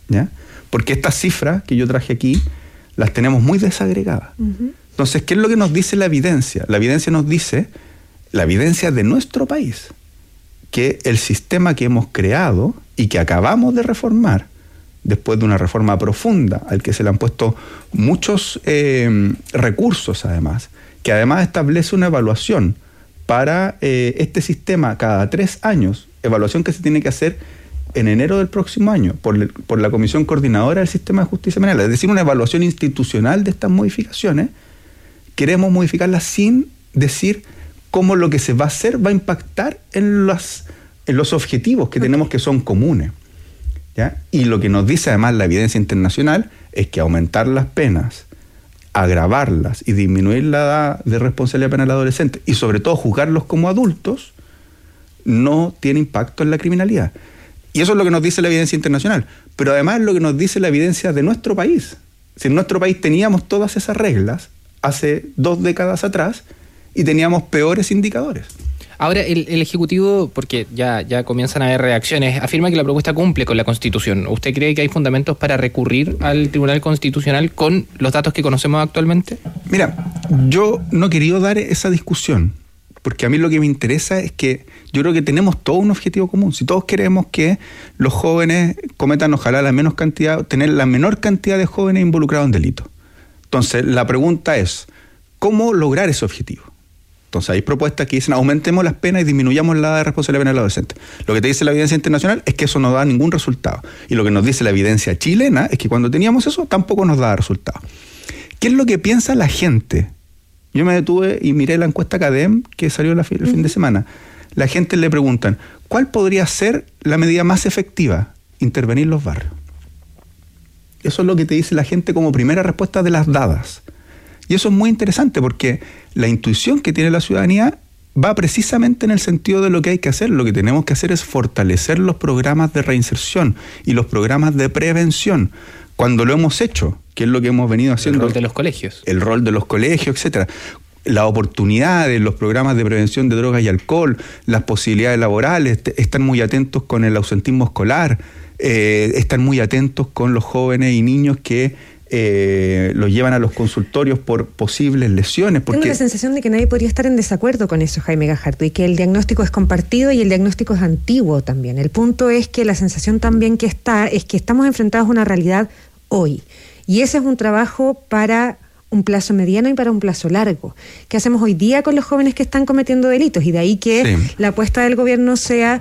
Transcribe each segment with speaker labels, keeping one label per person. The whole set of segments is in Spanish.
Speaker 1: ¿ya? Porque estas cifras que yo traje aquí las tenemos muy desagregadas. Uh-huh. Entonces, ¿qué es lo que nos dice la evidencia? La evidencia nos dice, la evidencia de nuestro país, que el sistema que hemos creado y que acabamos de reformar, después de una reforma profunda, al que se le han puesto muchos recursos además, que además establece una evaluación para este sistema cada 3 años, evaluación que se tiene que hacer en enero del próximo año por la Comisión Coordinadora del Sistema de Justicia Penal, es decir, una evaluación institucional de estas modificaciones. Queremos modificarlas sin decir cómo lo que se va a hacer va a impactar en los objetivos que tenemos, que son comunes, ¿ya? Y lo que nos dice además la evidencia internacional es que aumentar las penas, agravarlas y disminuir la edad de responsabilidad penal adolescente y sobre todo juzgarlos como adultos no tiene impacto en la criminalidad. Y eso es lo que nos dice la evidencia internacional, pero además es lo que nos dice la evidencia de nuestro país. Si en nuestro país teníamos todas esas reglas hace 2 décadas atrás y teníamos peores indicadores.
Speaker 2: Ahora, el Ejecutivo, porque ya comienzan a haber reacciones, afirma que la propuesta cumple con la Constitución. ¿Usted cree que hay fundamentos para recurrir al Tribunal Constitucional con los datos que conocemos actualmente?
Speaker 1: Mira, yo no he querido dar esa discusión, porque a mí lo que me interesa es que yo creo que tenemos todo un objetivo común. Si todos queremos que los jóvenes cometan, ojalá, tener la menor cantidad de jóvenes involucrados en delitos. Entonces, la pregunta es, ¿cómo lograr ese objetivo? Entonces hay propuestas que dicen aumentemos las penas y disminuyamos la edad de responsabilidad penal adolescente. Lo que te dice la evidencia internacional es que eso no da ningún resultado. Y lo que nos dice la evidencia chilena es que cuando teníamos eso tampoco nos da resultado. ¿Qué es lo que piensa la gente? Yo me detuve y miré la encuesta CADEM que salió el fin de semana. La gente le preguntan, ¿cuál podría ser la medida más efectiva? Intervenir los barrios. Eso es lo que te dice la gente como primera respuesta de las dadas. Y eso es muy interesante porque la intuición que tiene la ciudadanía va precisamente en el sentido de lo que hay que hacer. Lo que tenemos que hacer es fortalecer los programas de reinserción y los programas de prevención. Cuando lo hemos hecho, que es lo que hemos venido haciendo.
Speaker 2: El rol de los colegios.
Speaker 1: El rol de los colegios, etcétera. Las oportunidades, los programas de prevención de drogas y alcohol, las posibilidades laborales, están muy atentos con el ausentismo escolar, están muy atentos con los jóvenes y niños que los llevan a los consultorios por posibles lesiones.
Speaker 3: Tengo la sensación de que nadie podría estar en desacuerdo con eso, Jaime Gajardo, y que el diagnóstico es compartido y el diagnóstico es antiguo también. El punto es que la sensación también que es que estamos enfrentados a una realidad hoy. Y ese es un trabajo para un plazo mediano y para un plazo largo. ¿Qué hacemos hoy día con los jóvenes que están cometiendo delitos? Y de ahí que la apuesta del gobierno sea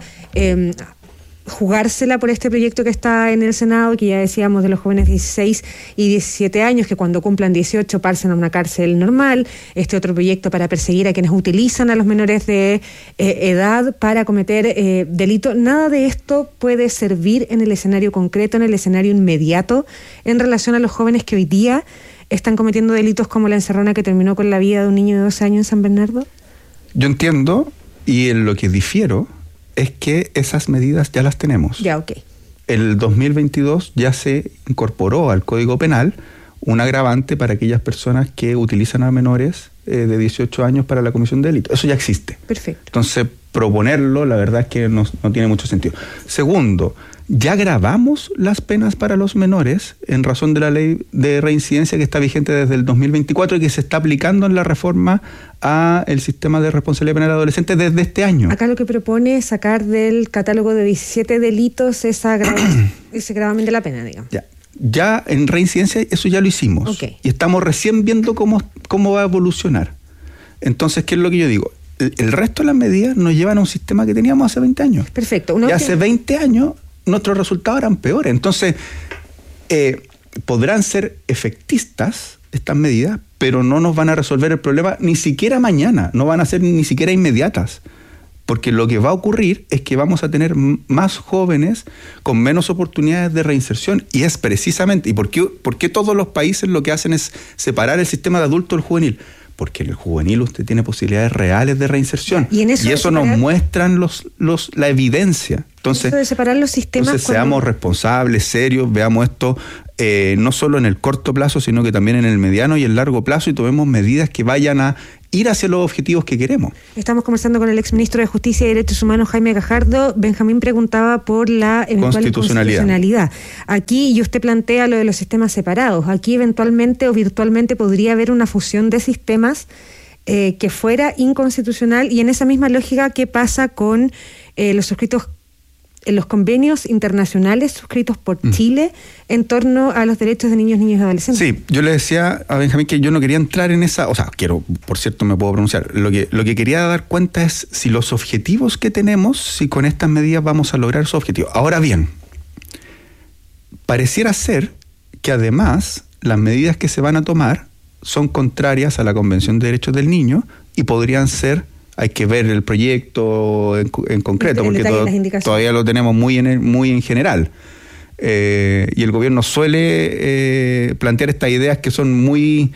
Speaker 3: jugársela por este proyecto que está en el Senado, que ya decíamos de los jóvenes de 16 y 17 años, que cuando cumplan 18 pasen a una cárcel normal, este otro proyecto para perseguir a quienes utilizan a los menores de edad para cometer delitos. Nada de esto puede servir en el escenario concreto, en el escenario inmediato, en relación a los jóvenes que hoy día están cometiendo delitos como la encerrona que terminó con la vida de un niño de 12 años en San Bernardo.
Speaker 1: Yo entiendo, y en lo que difiero es que esas medidas ya las tenemos.
Speaker 3: Ya, ok.
Speaker 1: El 2022 ya se incorporó al Código Penal un agravante para aquellas personas que utilizan a menores de 18 años para la comisión de delitos. Eso ya existe.
Speaker 3: Perfecto.
Speaker 1: Entonces, proponerlo, la verdad es que no tiene mucho sentido. Segundo, ya agravamos las penas para los menores en razón de la ley de reincidencia que está vigente desde el 2024 y que se está aplicando en la reforma a el sistema de responsabilidad penal adolescente desde este año.
Speaker 3: Acá lo que propone es sacar del catálogo de 17 delitos ese gravamen de la pena, digamos.
Speaker 1: Ya en reincidencia eso ya lo hicimos.
Speaker 3: Okay.
Speaker 1: Y estamos recién viendo cómo va a evolucionar. Entonces, ¿qué es lo que yo digo? El resto de las medidas nos llevan a un sistema que teníamos hace 20 años.
Speaker 3: Perfecto.
Speaker 1: Y hace 20 años nuestros resultados eran peores. Entonces, podrán ser efectistas estas medidas, pero no nos van a resolver el problema ni siquiera mañana, no van a ser ni siquiera inmediatas. Porque lo que va a ocurrir es que vamos a tener más jóvenes con menos oportunidades de reinserción. Y es precisamente, ¿y por qué todos los países lo que hacen es separar el sistema de adulto del juvenil? Porque en el juvenil usted tiene posibilidades reales de reinserción. Y eso nos muestran la evidencia. Entonces,
Speaker 3: eso de separar los sistemas.
Speaker 1: Entonces seamos responsables, serios, veamos esto no solo en el corto plazo, sino que también en el mediano y el largo plazo, y tomemos medidas que vayan a ir hacia los objetivos que queremos.
Speaker 3: Estamos conversando con el exministro de Justicia y Derechos Humanos, Jaime Gajardo. Benjamín preguntaba por la eventual constitucionalidad. Aquí, y usted plantea lo de los sistemas separados, aquí eventualmente o virtualmente podría haber una fusión de sistemas que fuera inconstitucional, y en esa misma lógica, ¿qué pasa con los convenios internacionales suscritos por Chile en torno a los derechos de niños, niñas y adolescentes?
Speaker 1: Sí, yo le decía a Benjamín que yo no quería entrar en esa, por cierto me puedo pronunciar, lo que quería dar cuenta es si los objetivos que tenemos, si con estas medidas vamos a lograr esos objetivos. Ahora bien, pareciera ser que además las medidas que se van a tomar son contrarias a la Convención de Derechos del Niño y podrían ser... Hay que ver el proyecto en concreto, porque todavía lo tenemos muy en general. Y el gobierno suele plantear estas ideas que son muy,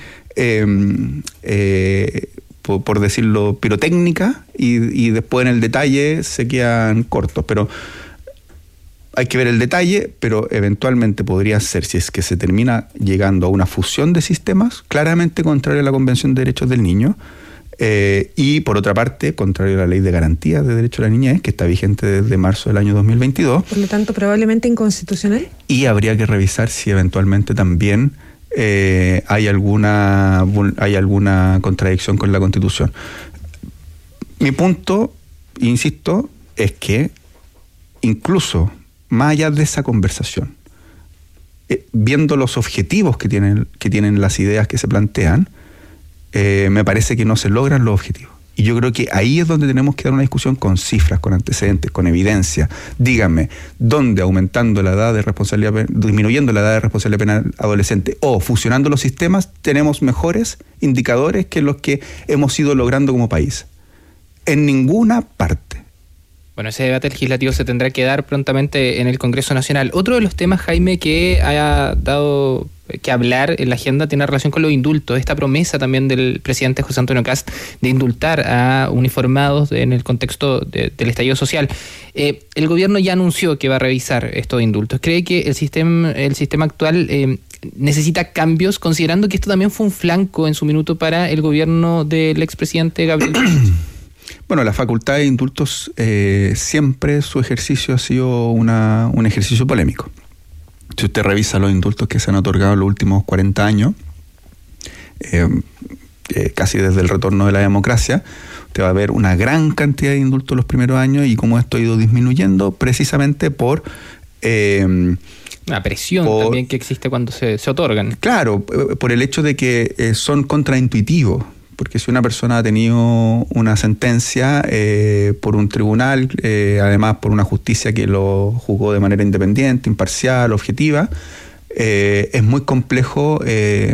Speaker 1: por decirlo, pirotécnicas, y después en el detalle se quedan cortos. Pero hay que ver el detalle, pero eventualmente podría ser, si es que se termina llegando a una fusión de sistemas, claramente contrario a la Convención de Derechos del Niño. Y por otra parte, contrario a la Ley de Garantías de Derechos de la Niñez, que está vigente desde marzo del año 2022.
Speaker 3: Por lo tanto, probablemente inconstitucional.
Speaker 1: Y habría que revisar si eventualmente también hay alguna contradicción con la Constitución. Mi punto, insisto, es que incluso más allá de esa conversación, viendo los objetivos que tienen las ideas que se plantean, me parece que no se logran los objetivos. Y yo creo que ahí es donde tenemos que dar una discusión con cifras, con antecedentes, con evidencia. Díganme, ¿dónde aumentando la edad de responsabilidad, disminuyendo la edad de responsabilidad penal adolescente o fusionando los sistemas tenemos mejores indicadores que los que hemos ido logrando como país? En ninguna parte.
Speaker 2: Bueno, ese debate legislativo se tendrá que dar prontamente en el Congreso Nacional. Otro de los temas, Jaime, que haya dado que hablar en la agenda tiene relación con los indultos. Esta promesa también del presidente José Antonio Kast de indultar a uniformados en el contexto del estallido social. El gobierno ya anunció que va a revisar estos indultos. ¿Cree que el sistema actual necesita cambios, considerando que esto también fue un flanco en su minuto para el gobierno del expresidente Gabriel Boric?
Speaker 1: Bueno, la facultad de indultos, siempre su ejercicio ha sido un ejercicio polémico. Si usted revisa los indultos que se han otorgado en los últimos 40 años, casi desde el retorno de la democracia, usted va a ver una gran cantidad de indultos los primeros años, y cómo esto ha ido disminuyendo precisamente por...
Speaker 2: una presión también que existe cuando se otorgan.
Speaker 1: Claro, por el hecho de que son contraintuitivos. Porque si una persona ha tenido una sentencia por un tribunal, además por una justicia que lo juzgó de manera independiente, imparcial, objetiva, es muy complejo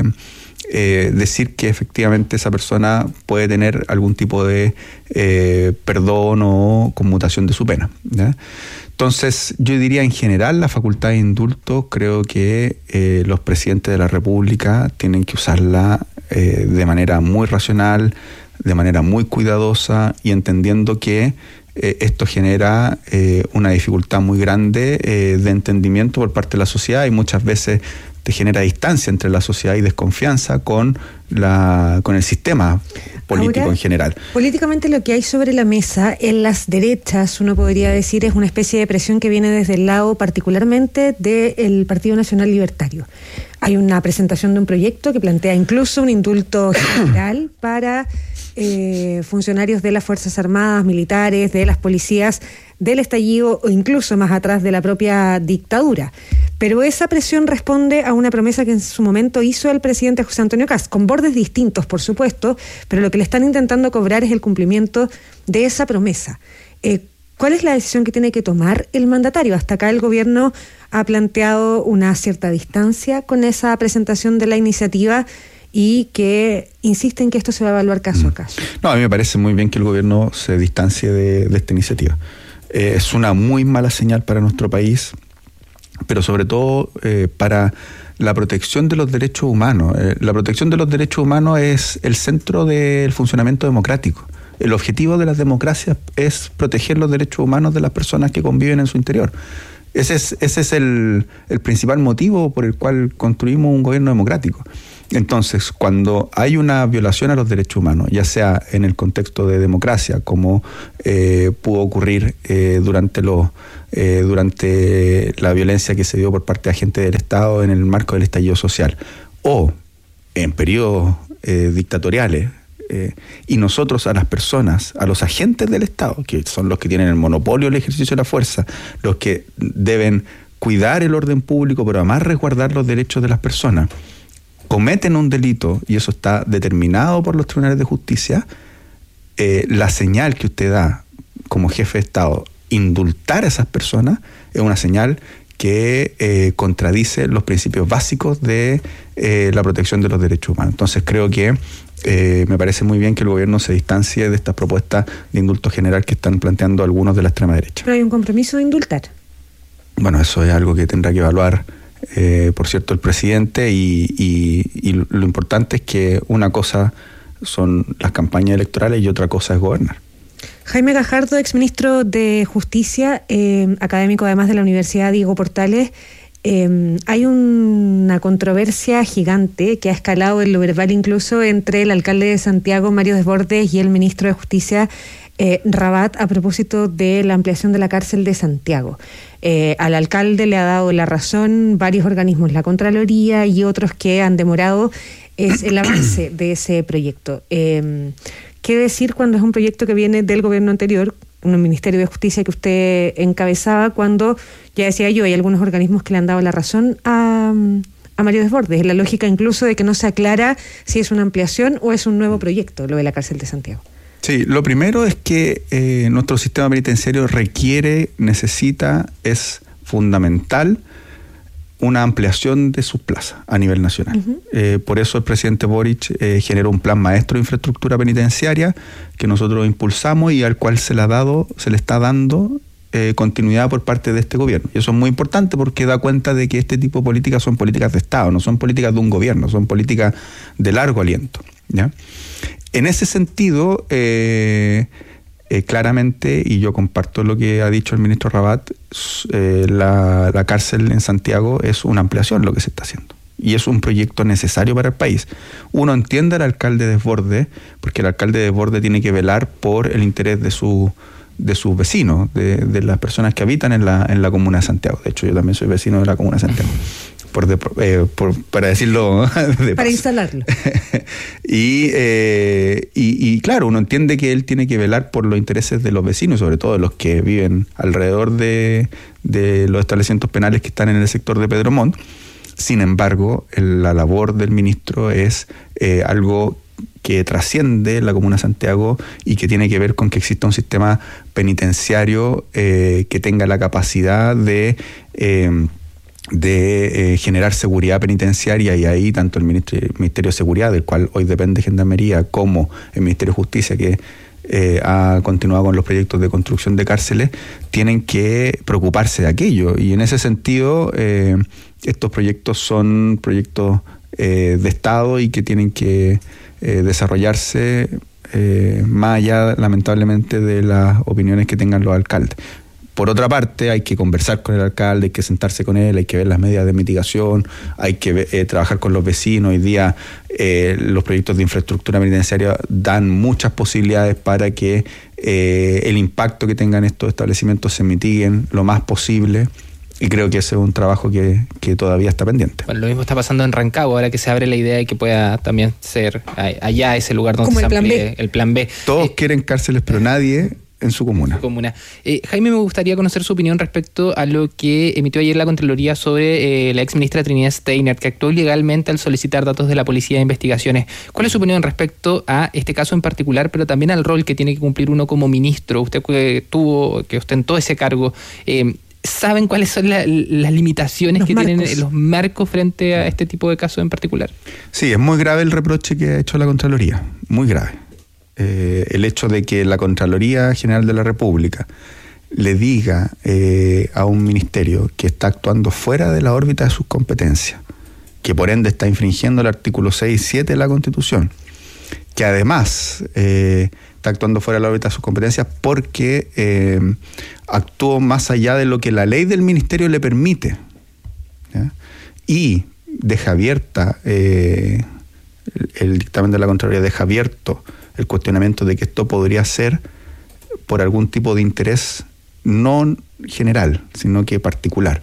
Speaker 1: decir que efectivamente esa persona puede tener algún tipo de perdón o conmutación de su pena, ¿ya? Entonces, yo diría en general la facultad de indulto, creo que los presidentes de la República tienen que usarla de manera muy racional, de manera muy cuidadosa, y entendiendo que esto genera una dificultad muy grande de entendimiento por parte de la sociedad, y muchas veces te genera distancia entre la sociedad y desconfianza con el sistema político. Ahora, en general.
Speaker 3: Políticamente lo que hay sobre la mesa en las derechas, uno podría decir, es una especie de presión que viene desde el lado particularmente del Partido Nacional Libertario. Hay una presentación de un proyecto que plantea incluso un indulto general para funcionarios de las Fuerzas Armadas, militares, de las policías, del estallido o incluso más atrás de la propia dictadura. Pero esa presión responde a una promesa que en su momento hizo el presidente José Antonio Kast, con bordes distintos, por supuesto, pero lo que le están intentando cobrar es el cumplimiento de esa promesa. ¿Cuál es la decisión que tiene que tomar el mandatario? Hasta acá el gobierno ha planteado una cierta distancia con esa presentación de la iniciativa y que insiste en que esto se va a evaluar caso a caso.
Speaker 1: No, a mí me parece muy bien que el gobierno se distancie de esta iniciativa. Es una muy mala señal para nuestro país, pero sobre todo para la protección de los derechos humanos. La protección de los derechos humanos es el centro del funcionamiento democrático. El objetivo de las democracias es proteger los derechos humanos de las personas que conviven en su interior. Ese es el principal motivo por el cual construimos un gobierno democrático. Entonces, cuando hay una violación a los derechos humanos, ya sea en el contexto de democracia, como pudo ocurrir durante la violencia que se dio por parte de agentes del Estado en el marco del estallido social, o en periodos dictatoriales, y nosotros a las personas, a los agentes del Estado, que son los que tienen el monopolio del ejercicio de la fuerza, los que deben cuidar el orden público, pero además resguardar los derechos de las personas, cometen un delito, y eso está determinado por los tribunales de justicia, la señal que usted da como jefe de Estado, indultar a esas personas, es una señal que contradice los principios básicos de la protección de los derechos humanos. Entonces creo que me parece muy bien que el gobierno se distancie de estas propuestas de indulto general que están planteando algunos de la extrema derecha.
Speaker 3: Pero hay un compromiso de indultar.
Speaker 1: Bueno, eso es algo que tendrá que evaluar, por cierto, el presidente, y lo importante es que una cosa son las campañas electorales y otra cosa es gobernar.
Speaker 3: Jaime Gajardo, exministro de Justicia, académico además de la Universidad Diego Portales. Hay una controversia gigante que ha escalado en lo verbal incluso entre el alcalde de Santiago, Mario Desbordes, y el ministro de Justicia, Rabat, a propósito de la ampliación de la cárcel de Santiago. Al alcalde le ha dado la razón varios organismos, la Contraloría y otros que han demorado el avance de ese proyecto. ¿Qué decir cuando es un proyecto que viene del gobierno anterior, un Ministerio de Justicia que usted encabezaba, cuando, ya decía yo, hay algunos organismos que le han dado la razón a Mario Desbordes, la lógica incluso de que no se aclara si es una ampliación o es un nuevo proyecto, lo de la cárcel de Santiago?
Speaker 1: Sí, lo primero es que nuestro sistema penitenciario necesita, es fundamental una ampliación de sus plazas a nivel nacional. Uh-huh. Por eso el presidente Boric generó un plan maestro de infraestructura penitenciaria que nosotros impulsamos y al cual se le está dando continuidad por parte de este gobierno. Y eso es muy importante porque da cuenta de que este tipo de políticas son políticas de Estado, no son políticas de un gobierno, son políticas de largo aliento, ¿ya? En ese sentido, claramente, y yo comparto lo que ha dicho el ministro Rabat, la cárcel en Santiago es una ampliación lo que se está haciendo. Y es un proyecto necesario para el país. Uno entiende al alcalde Desbordes, porque el alcalde Desbordes tiene que velar por el interés de sus vecinos, de las personas que habitan en la comuna de Santiago. De hecho, yo también soy vecino de la comuna de Santiago. Para decirlo de
Speaker 3: para instalarlo.
Speaker 1: Y claro, uno entiende que él tiene que velar por los intereses de los vecinos, sobre todo de los que viven alrededor de los establecimientos penales que están en el sector de Pedro Montt. Sin embargo, la labor del ministro es algo que trasciende la comuna de Santiago y que tiene que ver con que exista un sistema penitenciario que tenga la capacidad de generar seguridad penitenciaria, y ahí tanto el Ministerio de Seguridad, del cual hoy depende Gendarmería, como el Ministerio de Justicia, que ha continuado con los proyectos de construcción de cárceles, tienen que preocuparse de aquello. Y en ese sentido, estos proyectos son proyectos de Estado y que tienen que desarrollarse más allá, lamentablemente, de las opiniones que tengan los alcaldes. Por otra parte, hay que conversar con el alcalde, hay que sentarse con él, hay que ver las medidas de mitigación, hay que trabajar con los vecinos. Hoy día los proyectos de infraestructura penitenciaria dan muchas posibilidades para que el impacto que tengan estos establecimientos se mitiguen lo más posible. Y creo que ese es un trabajo que todavía está pendiente.
Speaker 2: Bueno, lo mismo está pasando en Rancagua, ahora que se abre la idea de que pueda también ser allá ese lugar donde se amplíe el plan B.
Speaker 1: Todos quieren cárceles, pero nadie en su comuna.
Speaker 2: Jaime, me gustaría conocer su opinión respecto a lo que emitió ayer la Contraloría sobre la ex ministra Trinidad Steiner, que actuó ilegalmente al solicitar datos de la Policía de Investigaciones. ¿Cuál es su opinión respecto a este caso en particular, pero también al rol que tiene que cumplir uno como ministro? Usted que ostentó ese cargo, ¿saben cuáles son las limitaciones tienen los marcos frente a este tipo de casos en particular? Sí,
Speaker 1: es muy grave el reproche que ha hecho la Contraloría, muy grave. El hecho de que la Contraloría General de la República le diga a un ministerio que está actuando fuera de la órbita de sus competencias, que por ende está infringiendo el artículo 6 y 7 de la Constitución, que además está actuando fuera de la órbita de sus competencias porque actuó más allá de lo que la ley del ministerio le permite, ¿ya? Y deja abierta, el dictamen de la Contraloría deja abierto el cuestionamiento de que esto podría ser por algún tipo de interés no general, sino que particular.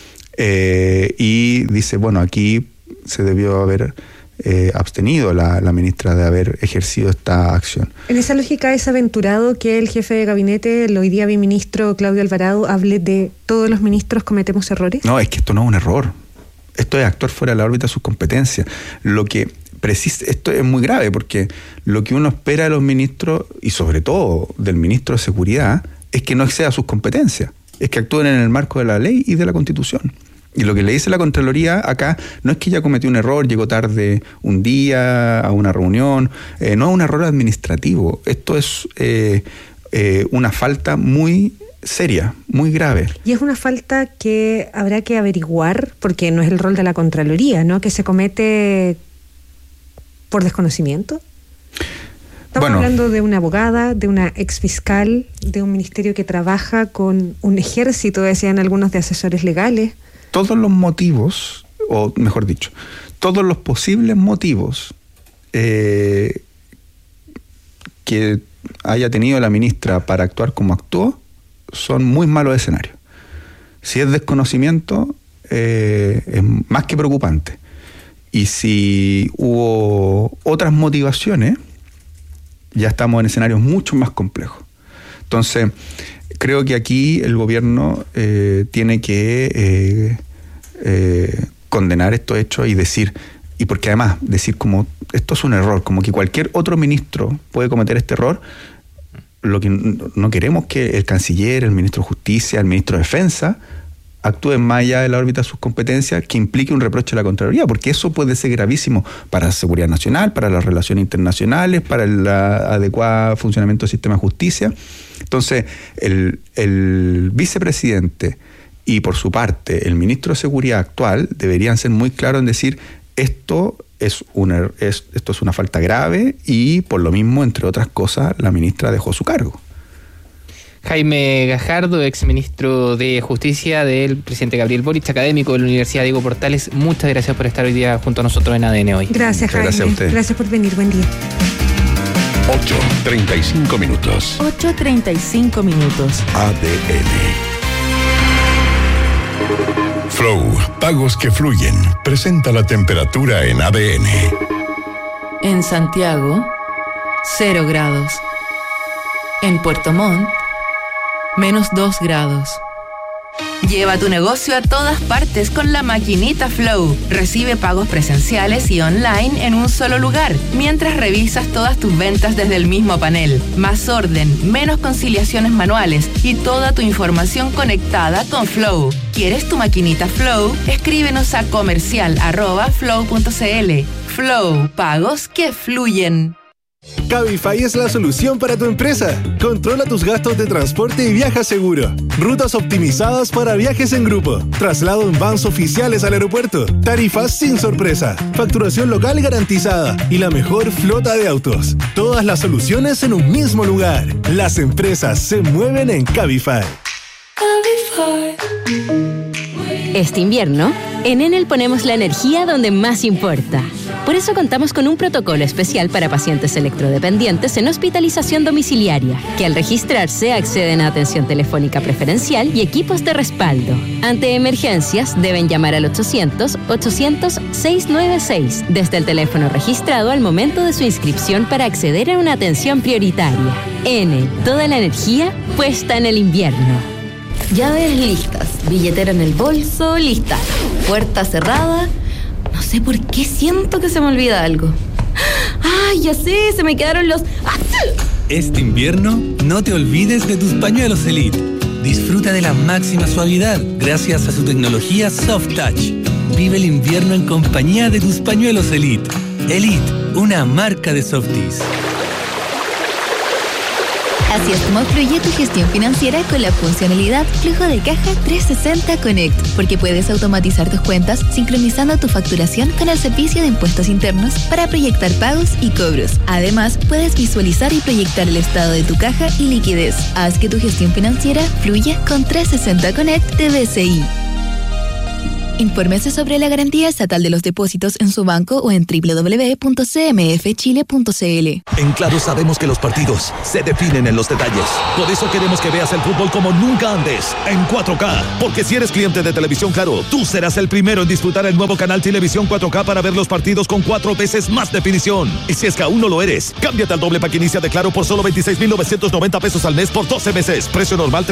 Speaker 1: Y dice, bueno, aquí se debió haber abstenido la ministra de haber ejercido esta acción.
Speaker 3: En esa lógica es aventurado que el jefe de gabinete, el hoy día biministro Claudio Alvarado, hable de todos los ministros cometemos errores.
Speaker 1: No, es que esto no es un error. Esto es actuar fuera de la órbita de sus competencias. Esto es muy grave porque lo que uno espera de los ministros, y sobre todo del ministro de Seguridad, es que no exceda sus competencias, es que actúen en el marco de la ley y de la Constitución. Y lo que le dice la Contraloría acá no es que ella cometió un error, llegó tarde un día a una reunión, no es un error administrativo. Esto es una falta muy seria, muy grave.
Speaker 3: Y es una falta que habrá que averiguar, porque no es el rol de la Contraloría, ¿no? Que se comete por desconocimiento. Estamos hablando de una abogada, de una exfiscal, de un ministerio que trabaja con un ejército, decían algunos, de asesores legales.
Speaker 1: Todos los motivos, o mejor dicho, todos los posibles motivos que haya tenido la ministra para actuar como actuó son muy malos escenarios. Si es desconocimiento, es más que preocupante. Y si hubo otras motivaciones, ya estamos en escenarios mucho más complejos. Entonces, creo que aquí el gobierno tiene que condenar estos hechos y decir, y porque además decir como esto es un error, como que cualquier otro ministro puede cometer este error. Lo que no queremos que el canciller, el ministro de Justicia, el ministro de Defensa actúen más allá de la órbita de sus competencias, que implique un reproche a la Contraloría, porque eso puede ser gravísimo para la seguridad nacional, para las relaciones internacionales, para el adecuado funcionamiento del sistema de justicia. Entonces, el vicepresidente y, por su parte, el ministro de Seguridad actual deberían ser muy claros en decir esto es una falta grave y, por lo mismo, entre otras cosas, la ministra dejó su cargo.
Speaker 2: Jaime Gajardo, exministro de Justicia del presidente Gabriel Boric, académico de la Universidad Diego Portales, muchas gracias por estar hoy día junto a nosotros en ADN hoy.
Speaker 3: Gracias, Jaime.
Speaker 1: Gracias a usted.
Speaker 3: Gracias por venir. Buen día.
Speaker 4: 8:35 minutos.
Speaker 5: 8:35 minutos.
Speaker 4: ADN. Flow, pagos que fluyen. Presenta la temperatura en ADN.
Speaker 5: En Santiago, 0 grados. En Puerto Montt, -2 grados. Lleva tu negocio a todas partes con la maquinita Flow. Recibe pagos presenciales y online en un solo lugar, mientras revisas todas tus ventas desde el mismo panel. Más orden, menos conciliaciones manuales y toda tu información conectada con Flow. ¿Quieres tu maquinita Flow? Escríbenos a comercial@flow.cl. Flow, pagos que fluyen.
Speaker 6: Cabify es la solución para tu empresa. Controla tus gastos de transporte y viaja seguro. Rutas optimizadas para viajes en grupo. Traslado en vans oficiales al aeropuerto. Tarifas sin sorpresa. Facturación local garantizada. Y la mejor flota de autos. Todas las soluciones en un mismo lugar. Las empresas se mueven en Cabify.
Speaker 7: Este invierno, en Enel ponemos la energía donde más importa. Por eso contamos con un protocolo especial para pacientes electrodependientes en hospitalización domiciliaria, que al registrarse acceden a atención telefónica preferencial y equipos de respaldo. Ante emergencias, deben llamar al 800-800-696 desde el teléfono registrado al momento de su inscripción para acceder a una atención prioritaria. Enel, toda la energía puesta en el invierno.
Speaker 8: Llaves listas, billetera en el bolso, lista. Puerta cerrada. No sé por qué siento que se me olvida algo. ¡Ay, ya sé! Se me quedaron los...
Speaker 9: Este invierno, no te olvides de tus pañuelos Elite. Disfruta de la máxima suavidad gracias a su tecnología Soft Touch. Vive el invierno en compañía de tus pañuelos Elite. Elite, una marca de Softies.
Speaker 10: Así es como fluye tu gestión financiera con la funcionalidad Flujo de Caja 360 Connect, porque puedes automatizar tus cuentas sincronizando tu facturación con el servicio de impuestos internos para proyectar pagos y cobros. Además, puedes visualizar y proyectar el estado de tu caja y liquidez. Haz que tu gestión financiera fluya con 360 Connect de BCI. Infórmese sobre la garantía estatal de los depósitos en su banco o en www.cmfchile.cl.
Speaker 11: En Claro sabemos que los partidos se definen en los detalles. Por eso queremos que veas el fútbol como nunca antes, en 4K. Porque si eres cliente de Televisión Claro, tú serás el primero en disfrutar el nuevo canal Televisión 4K para ver los partidos con 4 veces más definición. Y si es que aún no lo eres, cámbiate al doble pack inicia de Claro por solo 26,990 pesos al mes por 12 meses. Precio normal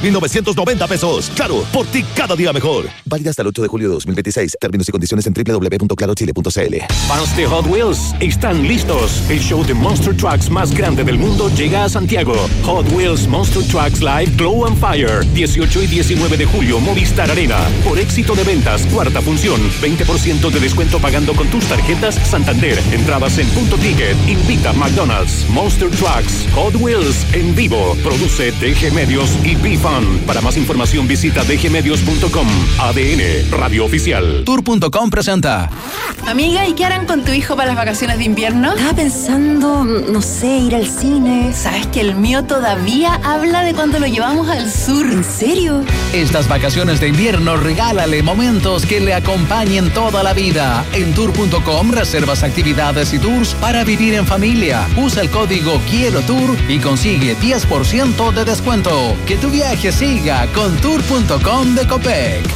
Speaker 11: 36,990 pesos. Claro, por ti cada día mejor. Válida hasta el 8 de julio de 2026. Términos y condiciones en www.clarochile.cl.
Speaker 12: Fans de Hot Wheels están listos. El show de Monster Trucks más grande del mundo llega a Santiago. Hot Wheels Monster Trucks Live Glow and Fire. 18 y 19 de julio, Movistar Arena. Por éxito de ventas, cuarta función. 20% de descuento pagando con tus tarjetas Santander. Entradas en Punto Ticket. Invita McDonald's. Monster Trucks Hot Wheels en vivo. Produce DG Medios y B-Fun. Para más información visita dgmedios.com. ADN Radio Oficial.
Speaker 13: Tour.com presenta.
Speaker 14: Amiga, ¿y qué harán con tu hijo para las vacaciones de invierno?
Speaker 15: Estaba pensando, no sé, ir al cine.
Speaker 14: ¿Sabes que el mío todavía habla de cuando lo llevamos al sur?
Speaker 15: ¿En serio?
Speaker 13: Estas vacaciones de invierno regálale momentos que le acompañen toda la vida. En Tour.com reservas actividades y tours para vivir en familia. Usa el código Quiero Tour y consigue 10% de descuento. Que tu viaje siga con Tour.com de Copec.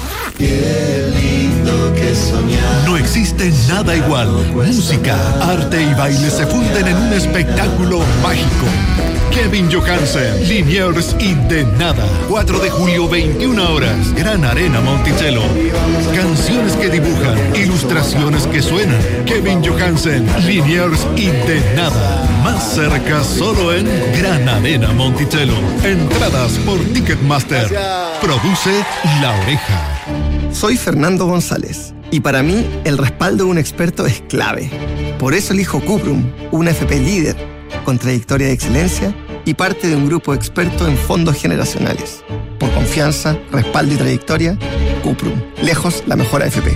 Speaker 16: Qué lindo que soñar.
Speaker 17: No existe nada igual. Música, arte y baile se funden en un espectáculo mágico. Kevin Johansen, Liniers y De Nada. 4 de julio, 21 horas. Gran Arena Monticello. Canciones que dibujan, ilustraciones que suenan. Kevin Johansen, Liniers y De Nada. Más cerca solo en Gran Arena Monticello. Entradas por Ticketmaster. Produce La Oreja.
Speaker 18: Soy Fernando González y para mí el respaldo de un experto es clave. Por eso elijo Cuprum, una FP líder con trayectoria de excelencia y parte de un grupo experto en fondos generacionales. Por confianza, respaldo y trayectoria, Cuprum, lejos la mejor AFP.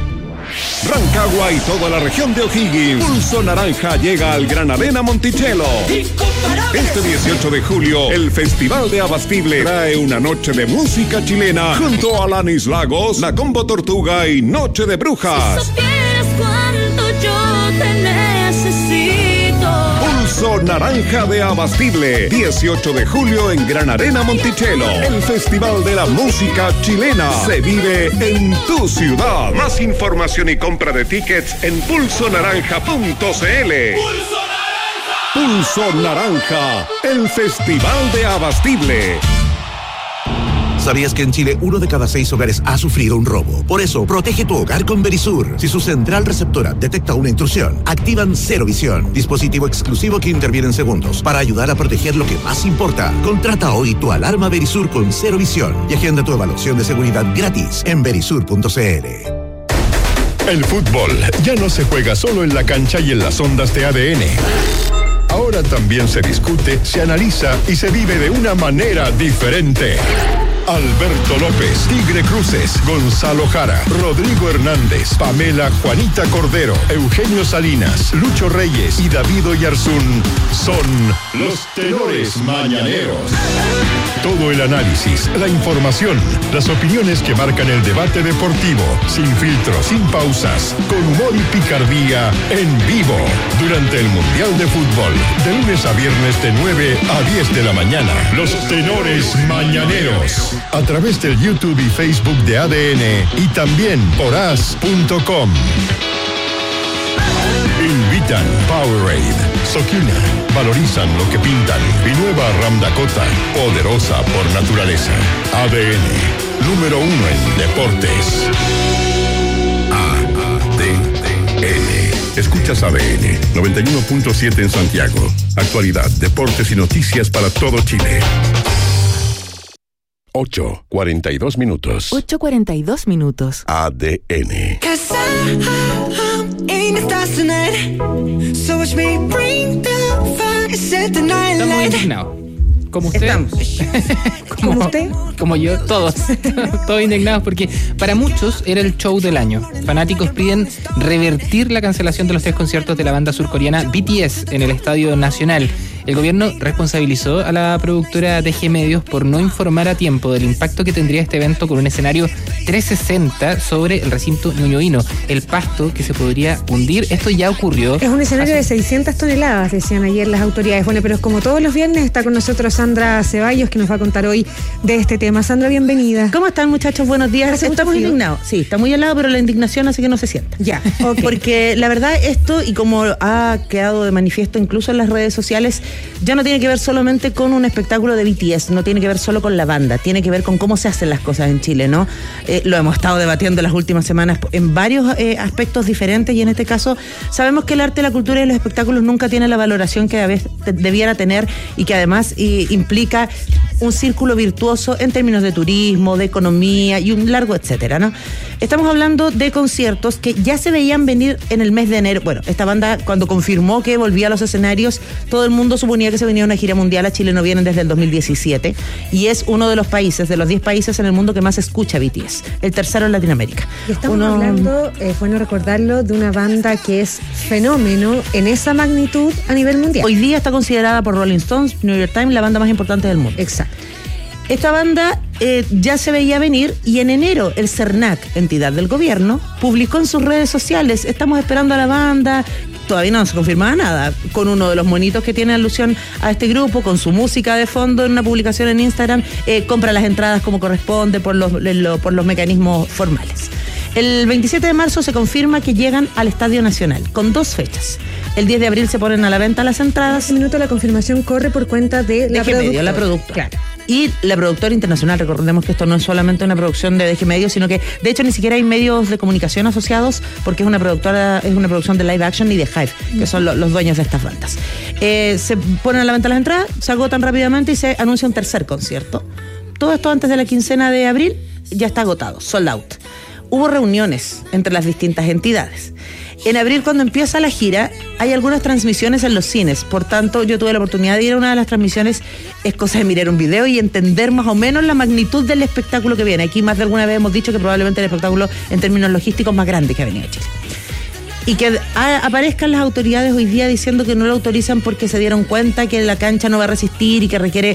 Speaker 19: Rancagua y toda la región de O'Higgins. Pulso Naranja llega al Gran Arena Monticello. Este 18 de julio, el Festival de Abastible trae una noche de música chilena junto a Alanis Lagos, La Combo Tortuga y Noche de Brujas.
Speaker 16: Si supieras cuánto yo te necesito.
Speaker 19: Pulso Naranja de Abastible, 18 de julio en Gran Arena Monticello. El Festival de la Música Chilena se vive en tu ciudad. Más información y compra de tickets en pulsonaranja.cl. Pulso Naranja, el Festival de Abastible.
Speaker 11: ¿Sabías que en Chile 1 de cada 6 hogares ha sufrido un robo? Por eso, protege tu hogar con Verisur. Si su central receptora detecta una intrusión, activan Cero Visión, dispositivo exclusivo que interviene en segundos para ayudar a proteger lo que más importa. Contrata hoy tu alarma Verisur con Cero Visión y agenda tu evaluación de seguridad gratis en verisur.cl.
Speaker 4: El fútbol ya no se juega solo en la cancha y en las ondas de ADN. Ahora también se discute, se analiza y se vive de una manera diferente. Alberto López, Tigre Cruces, Gonzalo Jara, Rodrigo Hernández, Pamela Juanita Cordero, Eugenio Salinas, Lucho Reyes y David Oyarzún son los tenores mañaneros. Todo el análisis, la información, las opiniones que marcan el debate deportivo, sin filtros, sin pausas, con humor y picardía, en vivo, durante el Mundial de Fútbol, de lunes a viernes de 9 a 10 de la mañana. Los tenores mañaneros. A través del YouTube y Facebook de ADN y también por as.com. Invitan Powerade, Sokina, valorizan lo que pintan y nueva Ram Dakota, poderosa por naturaleza. ADN, número 1 en deportes. ADN. Escuchas ADN, 91.7 en Santiago. Actualidad, deportes y noticias para todo Chile. 8:42 minutos.
Speaker 5: 8:42 minutos.
Speaker 4: ADN.
Speaker 2: Estamos indignados. Como usted.
Speaker 3: Estamos. ¿Como usted?
Speaker 2: Como yo, todos indignados porque para muchos era el show del año. Fanáticos piden revertir la cancelación de los 3 conciertos de la banda surcoreana BTS en el Estadio Nacional. El gobierno responsabilizó a la productora DG Medios por no informar a tiempo del impacto que tendría este evento con un escenario 360 sobre el recinto ñuñoíno, el pasto que se podría hundir. Esto ya ocurrió.
Speaker 3: Es un escenario de 600 toneladas, decían ayer las autoridades. Bueno, pero como todos los viernes está con nosotros Sandra Ceballos, que nos va a contar hoy de este tema. Sandra, bienvenida.
Speaker 20: ¿Cómo están, muchachos? Buenos días. Estamos indignados. Sí, está muy helado, pero la indignación hace que no se sienta.
Speaker 3: Ya, okay.
Speaker 20: Porque la verdad esto, y como ha quedado de manifiesto incluso en las redes sociales, ya no tiene que ver solamente con un espectáculo de BTS, no tiene que ver solo con la banda, tiene que ver con cómo se hacen las cosas en Chile, ¿no? Lo hemos estado debatiendo las últimas semanas en varios aspectos diferentes, y en este caso sabemos que el arte, la cultura y los espectáculos nunca tienen la valoración que debiera tener, y que además implica un círculo virtuoso en términos de turismo, de economía y un largo etcétera, ¿no? Estamos hablando de conciertos que ya se veían venir en el mes de enero. Bueno, esta banda cuando confirmó que volvía a los escenarios, todo el mundo suponía que se venía una gira mundial. A Chile no vienen desde el 2017 y es uno de los países, de los 10 países en el mundo que más escucha BTS, el tercero en Latinoamérica.
Speaker 3: Y estamos hablando, es bueno recordarlo, de una banda que es fenómeno en esa magnitud a nivel mundial.
Speaker 20: Hoy día está considerada por Rolling Stones, New York Times, la banda más importante del mundo.
Speaker 3: Exacto.
Speaker 20: Esta banda ya se veía venir, y en enero el CERNAC, entidad del gobierno, publicó en sus redes sociales: estamos esperando a la banda. Todavía no se confirmaba nada, con uno de los monitos que tiene alusión a este grupo, con su música de fondo en una publicación en Instagram, compra las entradas como corresponde por los mecanismos formales. El 27 de marzo se confirma que llegan al Estadio Nacional, con 2 fechas. El 10 de abril se ponen a la venta las entradas.
Speaker 3: En este minuto la confirmación corre por cuenta de la productora.
Speaker 20: La productora.
Speaker 3: Claro.
Speaker 20: Y la productora internacional, recordemos que esto no es solamente una producción de DG Medios, sino que de hecho ni siquiera hay medios de comunicación asociados, porque es una producción de live action y de Hive, que son los dueños de estas bandas. Se ponen a la venta las entradas, se agotan rápidamente y se anuncia un tercer concierto. Todo esto antes de la quincena de abril ya está agotado, sold out. Hubo reuniones entre las distintas entidades. En abril, cuando empieza la gira, hay algunas transmisiones en los cines. Por tanto, yo tuve la oportunidad de ir a una de las transmisiones. Es cosa de mirar un video y entender más o menos la magnitud del espectáculo que viene. Aquí más de alguna vez hemos dicho que probablemente el espectáculo en términos logísticos más grande que ha venido a Chile. Y que aparezcan las autoridades hoy día diciendo que no lo autorizan porque se dieron cuenta que la cancha no va a resistir y que requiere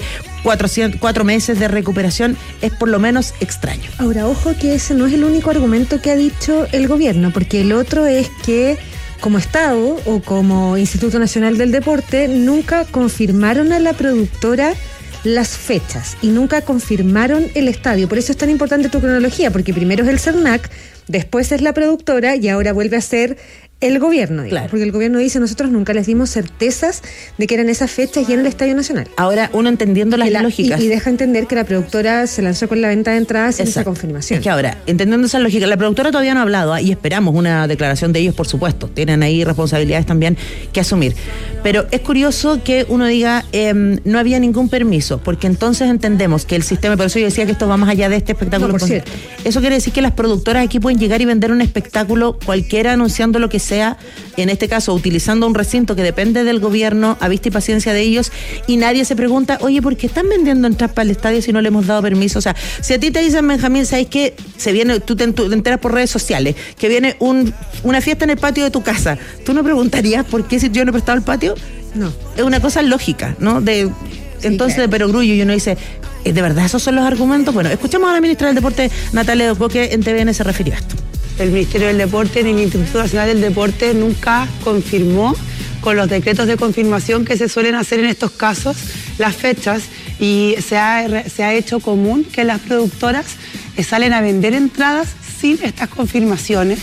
Speaker 20: 4 meses de recuperación, es por lo menos extraño.
Speaker 3: Ahora, ojo que ese no es el único argumento que ha dicho el gobierno, porque el otro es que como Estado o como Instituto Nacional del Deporte nunca confirmaron a la productora las fechas y nunca confirmaron el estadio. Por eso es tan importante tu cronología, porque primero es el CERNAC, después es la productora y ahora vuelve a ser el gobierno,
Speaker 20: claro.
Speaker 3: Porque el gobierno dice: nosotros nunca les dimos certezas de que eran esas fechas y en el Estadio Nacional.
Speaker 20: Ahora, uno entendiendo las lógicas.
Speaker 3: Y deja entender que la productora se lanzó con la venta de entradas sin esa confirmación.
Speaker 20: Es que ahora, entendiendo esa lógica, la productora todavía no ha hablado, y esperamos una declaración de ellos, por supuesto. Tienen ahí responsabilidades también que asumir. Pero es curioso que uno diga, no había ningún permiso, porque entonces entendemos que el sistema, por eso yo decía que esto va más allá de este espectáculo.
Speaker 3: No, por cierto.
Speaker 20: Eso quiere decir que las productoras aquí pueden llegar y vender un espectáculo cualquiera, anunciando lo que sea, en este caso utilizando un recinto que depende del gobierno, a vista y paciencia de ellos, y nadie se pregunta: oye, ¿por qué están vendiendo entradas para el estadio si no le hemos dado permiso? O sea, si a ti te dicen, Benjamín, ¿sabes qué? Se viene, tú te enteras por redes sociales que viene una fiesta en el patio de tu casa, ¿tú no preguntarías por qué si yo no he prestado el patio?
Speaker 3: No.
Speaker 20: Es una cosa lógica, ¿no? Entonces, claro. De perogrullo, y uno dice, ¿de verdad esos son los argumentos? Bueno, escuchamos a la ministra del Deporte, Natalia Doco, que en TVN se refirió a esto.
Speaker 21: El Ministerio del Deporte ni el Instituto Nacional del Deporte nunca confirmó, con los decretos de confirmación que se suelen hacer en estos casos, las fechas, y se ha hecho común que las productoras salen a vender entradas sin estas confirmaciones.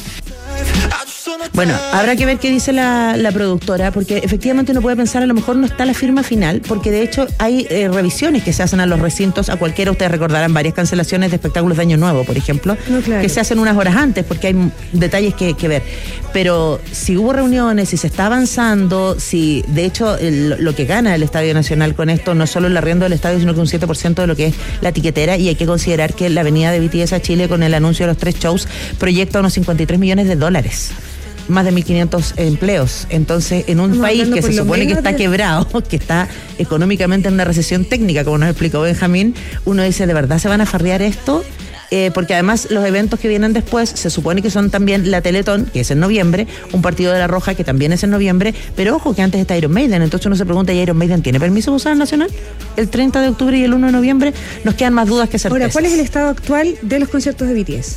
Speaker 20: Bueno, habrá que ver qué dice la productora, porque efectivamente uno puede pensar, a lo mejor no está la firma final, porque de hecho hay revisiones que se hacen a los recintos, a cualquiera. Ustedes recordarán varias cancelaciones de espectáculos de Año Nuevo, por ejemplo, claro, que se hacen unas horas antes, porque hay detalles que ver. Pero si hubo reuniones, si se está avanzando, si de hecho lo que gana el Estadio Nacional con esto no es solo el arriendo del estadio, sino que un 7% de lo que es la tiquetera, y hay que considerar que la venida de BTS a Chile con el anuncio de los 3 shows proyecta unos $53 millones. más de 1.500 empleos. Entonces, en un país que se supone que está quebrado, que está económicamente en una recesión técnica, como nos explicó Benjamín, uno dice, ¿de verdad se van a farrear esto? Porque además los eventos que vienen después se supone que son también la Teletón, que es en noviembre, un partido de La Roja, que también es en noviembre, pero ojo que antes está Iron Maiden, entonces uno se pregunta, ¿y Iron Maiden tiene permiso de usar el Nacional? El 30 de octubre y el 1 de noviembre nos quedan más dudas que certezas.
Speaker 3: Ahora, ¿cuál es el estado actual de los conciertos de BTS?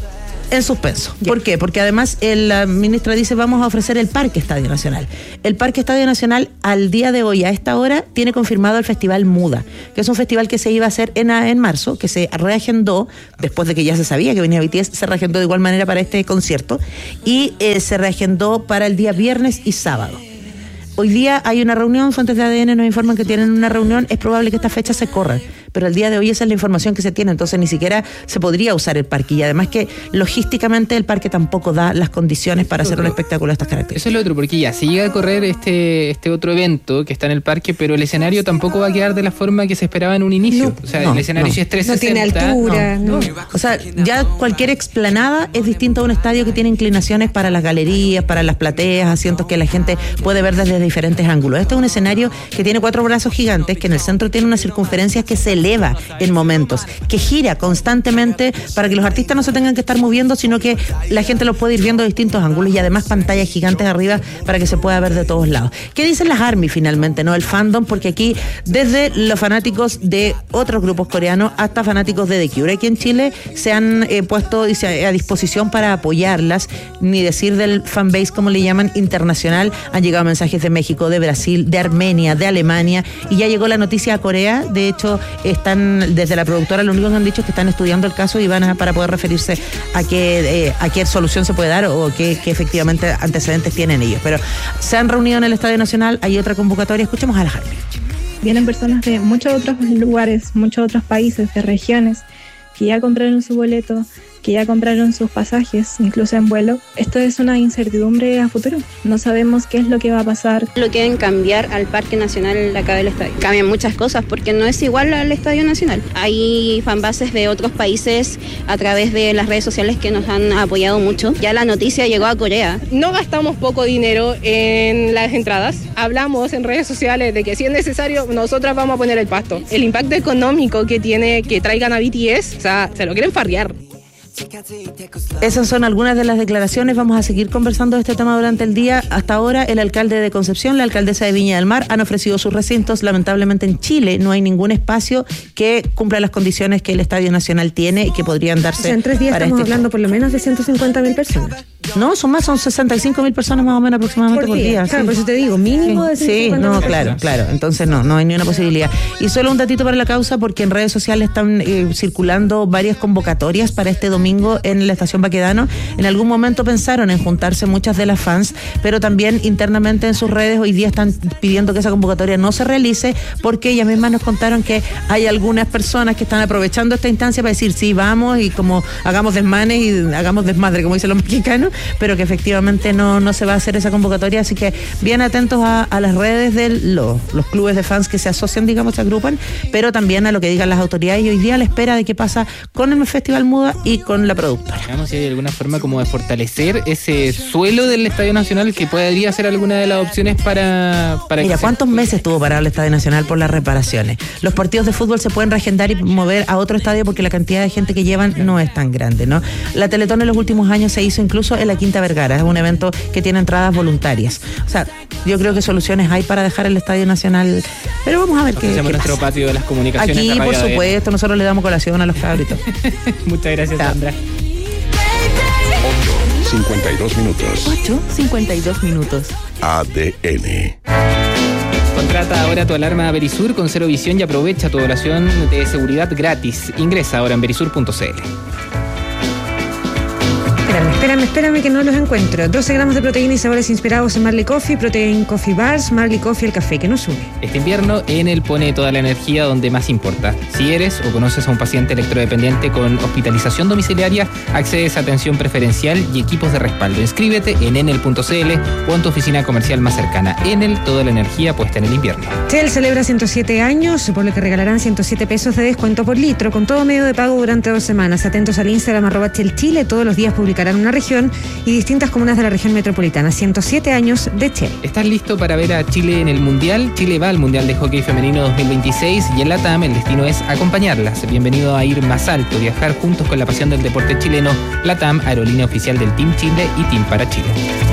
Speaker 20: En suspenso. ¿Por qué? Porque además la ministra dice vamos a ofrecer el Parque Estadio Nacional. El Parque Estadio Nacional al día de hoy, a esta hora, tiene confirmado el Festival Muda, que es un festival que se iba a hacer en marzo, que se reagendó, después de que ya se sabía que venía BTS, se reagendó de igual manera para este concierto, y se reagendó para el día viernes y sábado. Hoy día hay una reunión, fuentes de ADN nos informan que tienen una reunión, es probable que esta fecha se corra, pero el día de hoy esa es la información que se tiene, entonces ni siquiera se podría usar el parque, y además que logísticamente el parque tampoco da las condiciones para hacer un espectáculo de estas características.
Speaker 2: Eso es lo otro, porque ya se llega a correr este otro evento que está en el parque, pero el escenario tampoco va a quedar de la forma que se esperaba en un inicio. El escenario sí es 360.
Speaker 3: No tiene altura. No.
Speaker 20: O sea, ya cualquier explanada es distinto a un estadio que tiene inclinaciones para las galerías, para las plateas, asientos que la gente puede ver desde diferentes ángulos. Este es un escenario que tiene 4 brazos gigantes, que en el centro tiene unas circunferencias que se eleva en momentos, que gira constantemente para que los artistas no se tengan que estar moviendo, sino que la gente los puede ir viendo de distintos ángulos, y además pantallas gigantes arriba para que se pueda ver de todos lados. ¿Qué dicen las ARMY finalmente, no? El fandom, porque aquí desde los fanáticos de otros grupos coreanos hasta fanáticos de The Cure aquí en Chile se han puesto a disposición para apoyarlas, ni decir del fanbase, como le llaman, internacional. Han llegado mensajes de México, de Brasil, de Armenia, de Alemania, y ya llegó la noticia a Corea. De hecho, están desde la productora, lo único que han dicho es que están estudiando el caso y van para poder referirse a qué solución se puede dar o qué efectivamente antecedentes tienen ellos. Pero se han reunido en el Estadio Nacional, hay otra convocatoria, escuchemos a la Jaime.
Speaker 1: Vienen personas de muchos otros lugares, muchos otros países, de regiones, que ya compraron su boleto, que ya compraron sus pasajes, incluso en vuelo. Esto es una incertidumbre a futuro. No sabemos qué es lo que va a pasar.
Speaker 22: Lo quieren cambiar al Parque Nacional acá del estadio. Cambian muchas cosas porque no es igual al Estadio Nacional. Hay fanbases de otros países a través de las redes sociales que nos han apoyado mucho. Ya la noticia llegó a Corea.
Speaker 23: No gastamos poco dinero en las entradas. Hablamos en redes sociales de que si es necesario, nosotras vamos a poner el pasto. El impacto económico que tiene que traigan a BTS, o sea, se lo quieren farrear.
Speaker 20: Esas son algunas de las declaraciones. Vamos a seguir conversando de este tema durante el día. Hasta ahora, el alcalde de Concepción, la alcaldesa de Viña del Mar han ofrecido sus recintos. Lamentablemente en Chile no hay ningún espacio que cumpla las condiciones que el Estadio Nacional tiene y que podrían darse.
Speaker 3: O sea, en 3 días estamos hablando por lo menos de 150.000 personas.
Speaker 20: No, son 65.000 personas más o menos aproximadamente por día.
Speaker 3: Claro,
Speaker 20: sí.
Speaker 3: por eso te digo, mínimo de 150.000
Speaker 20: personas. Claro. Entonces no hay ni una posibilidad. Y solo un datito para la causa, porque en redes sociales están circulando varias convocatorias para este domingo en la estación Baquedano. En algún momento pensaron en juntarse muchas de las fans, pero también internamente en sus redes hoy día están pidiendo que esa convocatoria no se realice, porque ellas mismas nos contaron que hay algunas personas que están aprovechando esta instancia para decir sí, vamos, y como hagamos desmanes y hagamos desmadre, como dicen los mexicanos, pero que efectivamente no se va a hacer esa convocatoria. Así que bien atentos a las redes de los clubes de fans que se asocian, digamos, se agrupan, pero también a lo que digan las autoridades, y hoy día a la espera de qué pasa con el Festival Muda y con la productora.
Speaker 2: Veamos si hay alguna forma como de fortalecer ese suelo del Estadio Nacional, que podría ser alguna de las opciones para
Speaker 20: Mira, ¿cuántos meses tuvo parado el Estadio Nacional por las reparaciones? Los partidos de fútbol se pueden reagendar y mover a otro estadio porque la cantidad de gente que llevan no es tan grande, ¿no? La Teletón en los últimos años se hizo incluso en la Quinta Vergara, es un evento que tiene entradas voluntarias. O sea, yo creo que soluciones hay para dejar el Estadio Nacional, pero vamos a ver qué pasa.
Speaker 2: Nuestro patio de las comunicaciones.
Speaker 20: Aquí, por supuesto, nosotros le damos colación a los cabritos.
Speaker 2: Muchas gracias, Sandra.
Speaker 11: 8:52
Speaker 5: minutos.
Speaker 11: ADN.
Speaker 2: Contrata ahora tu alarma Verisur con Cero Visión y aprovecha tu evaluación de seguridad gratis. Ingresa ahora en verisur.cl.
Speaker 3: Espérame que no los encuentro. 12 gramos de proteína y sabores inspirados en Marley Coffee, Protein Coffee Bars, Marley Coffee, el café que nos sube.
Speaker 2: Este invierno, Enel pone toda la energía donde más importa. Si eres o conoces a un paciente electrodependiente con hospitalización domiciliaria, accedes a atención preferencial y equipos de respaldo. Inscríbete en enel.cl o en tu oficina comercial más cercana. Enel, toda la energía puesta en el invierno.
Speaker 3: Shell celebra 107 años, por lo que regalarán 107 pesos de descuento por litro, con todo medio de pago durante 2 semanas. Atentos al Instagram @Shell Chile, todos los días publicarán abarcarán una región y distintas comunas de la región metropolitana. 107 años de Che.
Speaker 2: ¿Estás listo para ver a Chile en el Mundial? Chile va al Mundial de Hockey Femenino 2026 y en LATAM el destino es acompañarlas. Bienvenido a ir más alto, viajar juntos con la pasión del deporte chileno. LATAM, aerolínea oficial del Team Chile y Team para Chile.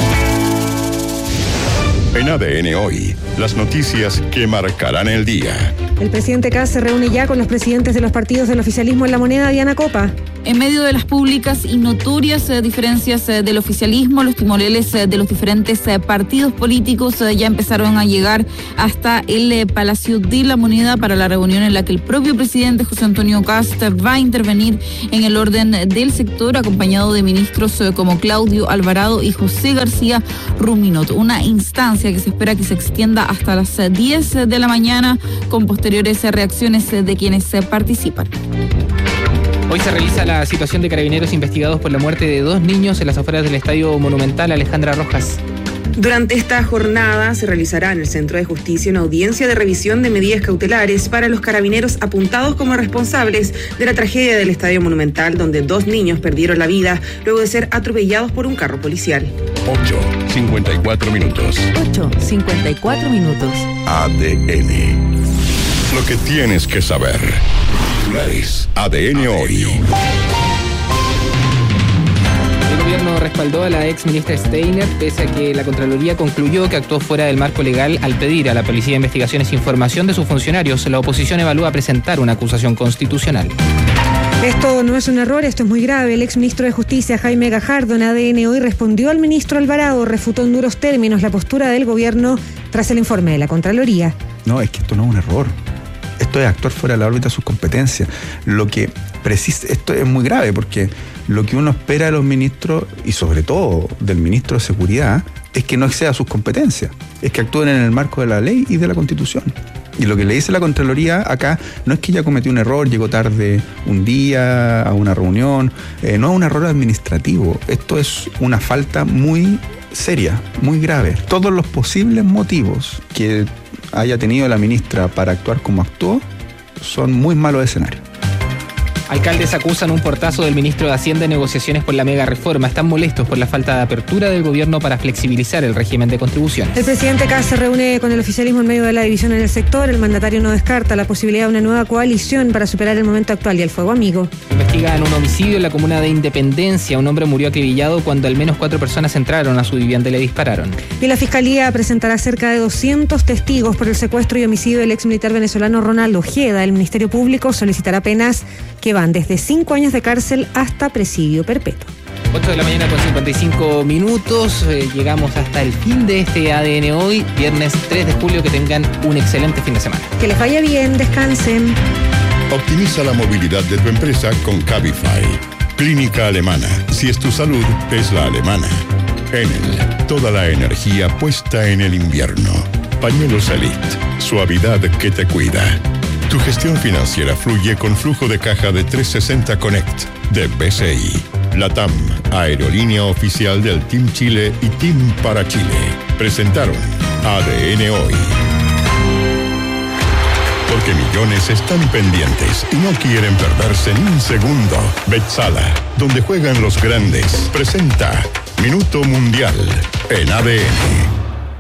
Speaker 4: En ADN Hoy, las noticias que marcarán el día.
Speaker 3: El presidente Kast se reúne ya con los presidentes de los partidos del oficialismo en La Moneda. Diana Copa.
Speaker 6: En medio de las públicas y notorias diferencias del oficialismo, los timoreles de los diferentes partidos políticos ya empezaron a llegar hasta el Palacio de La Moneda para la reunión en la que el propio presidente José Antonio Kast va a intervenir en el orden del sector, acompañado de ministros como Claudio Alvarado y José García Ruminot. Una instancia que se espera que se extienda hasta las 10 de la mañana con posteriores reacciones de quienes participan.
Speaker 2: Hoy se revisa la situación de carabineros investigados por la muerte de 2 niños en las afueras del Estadio Monumental. Alejandra Rojas.
Speaker 7: Durante esta jornada se realizará en el Centro de Justicia una audiencia de revisión de medidas cautelares para los carabineros apuntados como responsables de la tragedia del Estadio Monumental, donde 2 niños perdieron la vida luego de ser atropellados por un carro policial.
Speaker 4: 8:54 minutos.
Speaker 5: 8:54 minutos.
Speaker 4: ADN. Lo que tienes que saber. ADN Hoy.
Speaker 2: El gobierno respaldó a la ex ministra Steiner, pese a que la Contraloría concluyó que actuó fuera del marco legal al pedir a la Policía de Investigaciones información de sus funcionarios. La oposición evalúa presentar una acusación constitucional.
Speaker 3: Esto no es un error, esto es muy grave. El exministro de Justicia, Jaime Gajardo, en ADN Hoy respondió al ministro Alvarado, refutó en duros términos la postura del gobierno tras el informe de la Contraloría.
Speaker 8: No, es que esto no es un error. Esto es actuar fuera de la órbita de sus competencias. Esto es muy grave porque lo que uno espera de los ministros, y sobre todo del ministro de Seguridad, es que no exceda sus competencias, es que actúen en el marco de la ley y de la Constitución. Y lo que le dice la Contraloría acá no es que ella cometió un error, llegó tarde un día a una reunión, no es un error administrativo, esto es una falta muy seria, muy grave. Todos los posibles motivos que haya tenido la ministra para actuar como actuó son muy malos escenarios.
Speaker 2: Alcaldes acusan un portazo del ministro de Hacienda en negociaciones por la mega reforma. Están molestos por la falta de apertura del gobierno para flexibilizar el régimen de contribuciones.
Speaker 3: El presidente Kast se reúne con el oficialismo en medio de la división en el sector. El mandatario no descarta la posibilidad de una nueva coalición para superar el momento actual y el fuego amigo.
Speaker 2: Investigan un homicidio en la comuna de Independencia. Un hombre murió acribillado cuando al menos 4 personas entraron a su vivienda y le dispararon.
Speaker 3: Y la Fiscalía presentará cerca de 200 testigos por el secuestro y homicidio del ex militar venezolano Ronald Ojeda. El Ministerio Público solicitará penas que van desde 5 años de cárcel hasta presidio perpetuo.
Speaker 2: 8 de la mañana con 55 minutos. Llegamos hasta el fin de este ADN Hoy, viernes 3 de julio. Que tengan un excelente fin de semana.
Speaker 3: Que les vaya bien, descansen.
Speaker 4: Optimiza la movilidad de tu empresa con Cabify. Clínica Alemana. Si es tu salud, es la alemana. Enel. Toda la energía puesta en el invierno. Pañuelos Elite. Suavidad que te cuida. Tu gestión financiera fluye con flujo de caja de 360 Connect de BCI. LATAM, aerolínea oficial del Team Chile y Team para Chile. Presentaron ADN Hoy. Porque millones están pendientes y no quieren perderse ni un segundo. Betsala, donde juegan los grandes, presenta Minuto Mundial en ADN.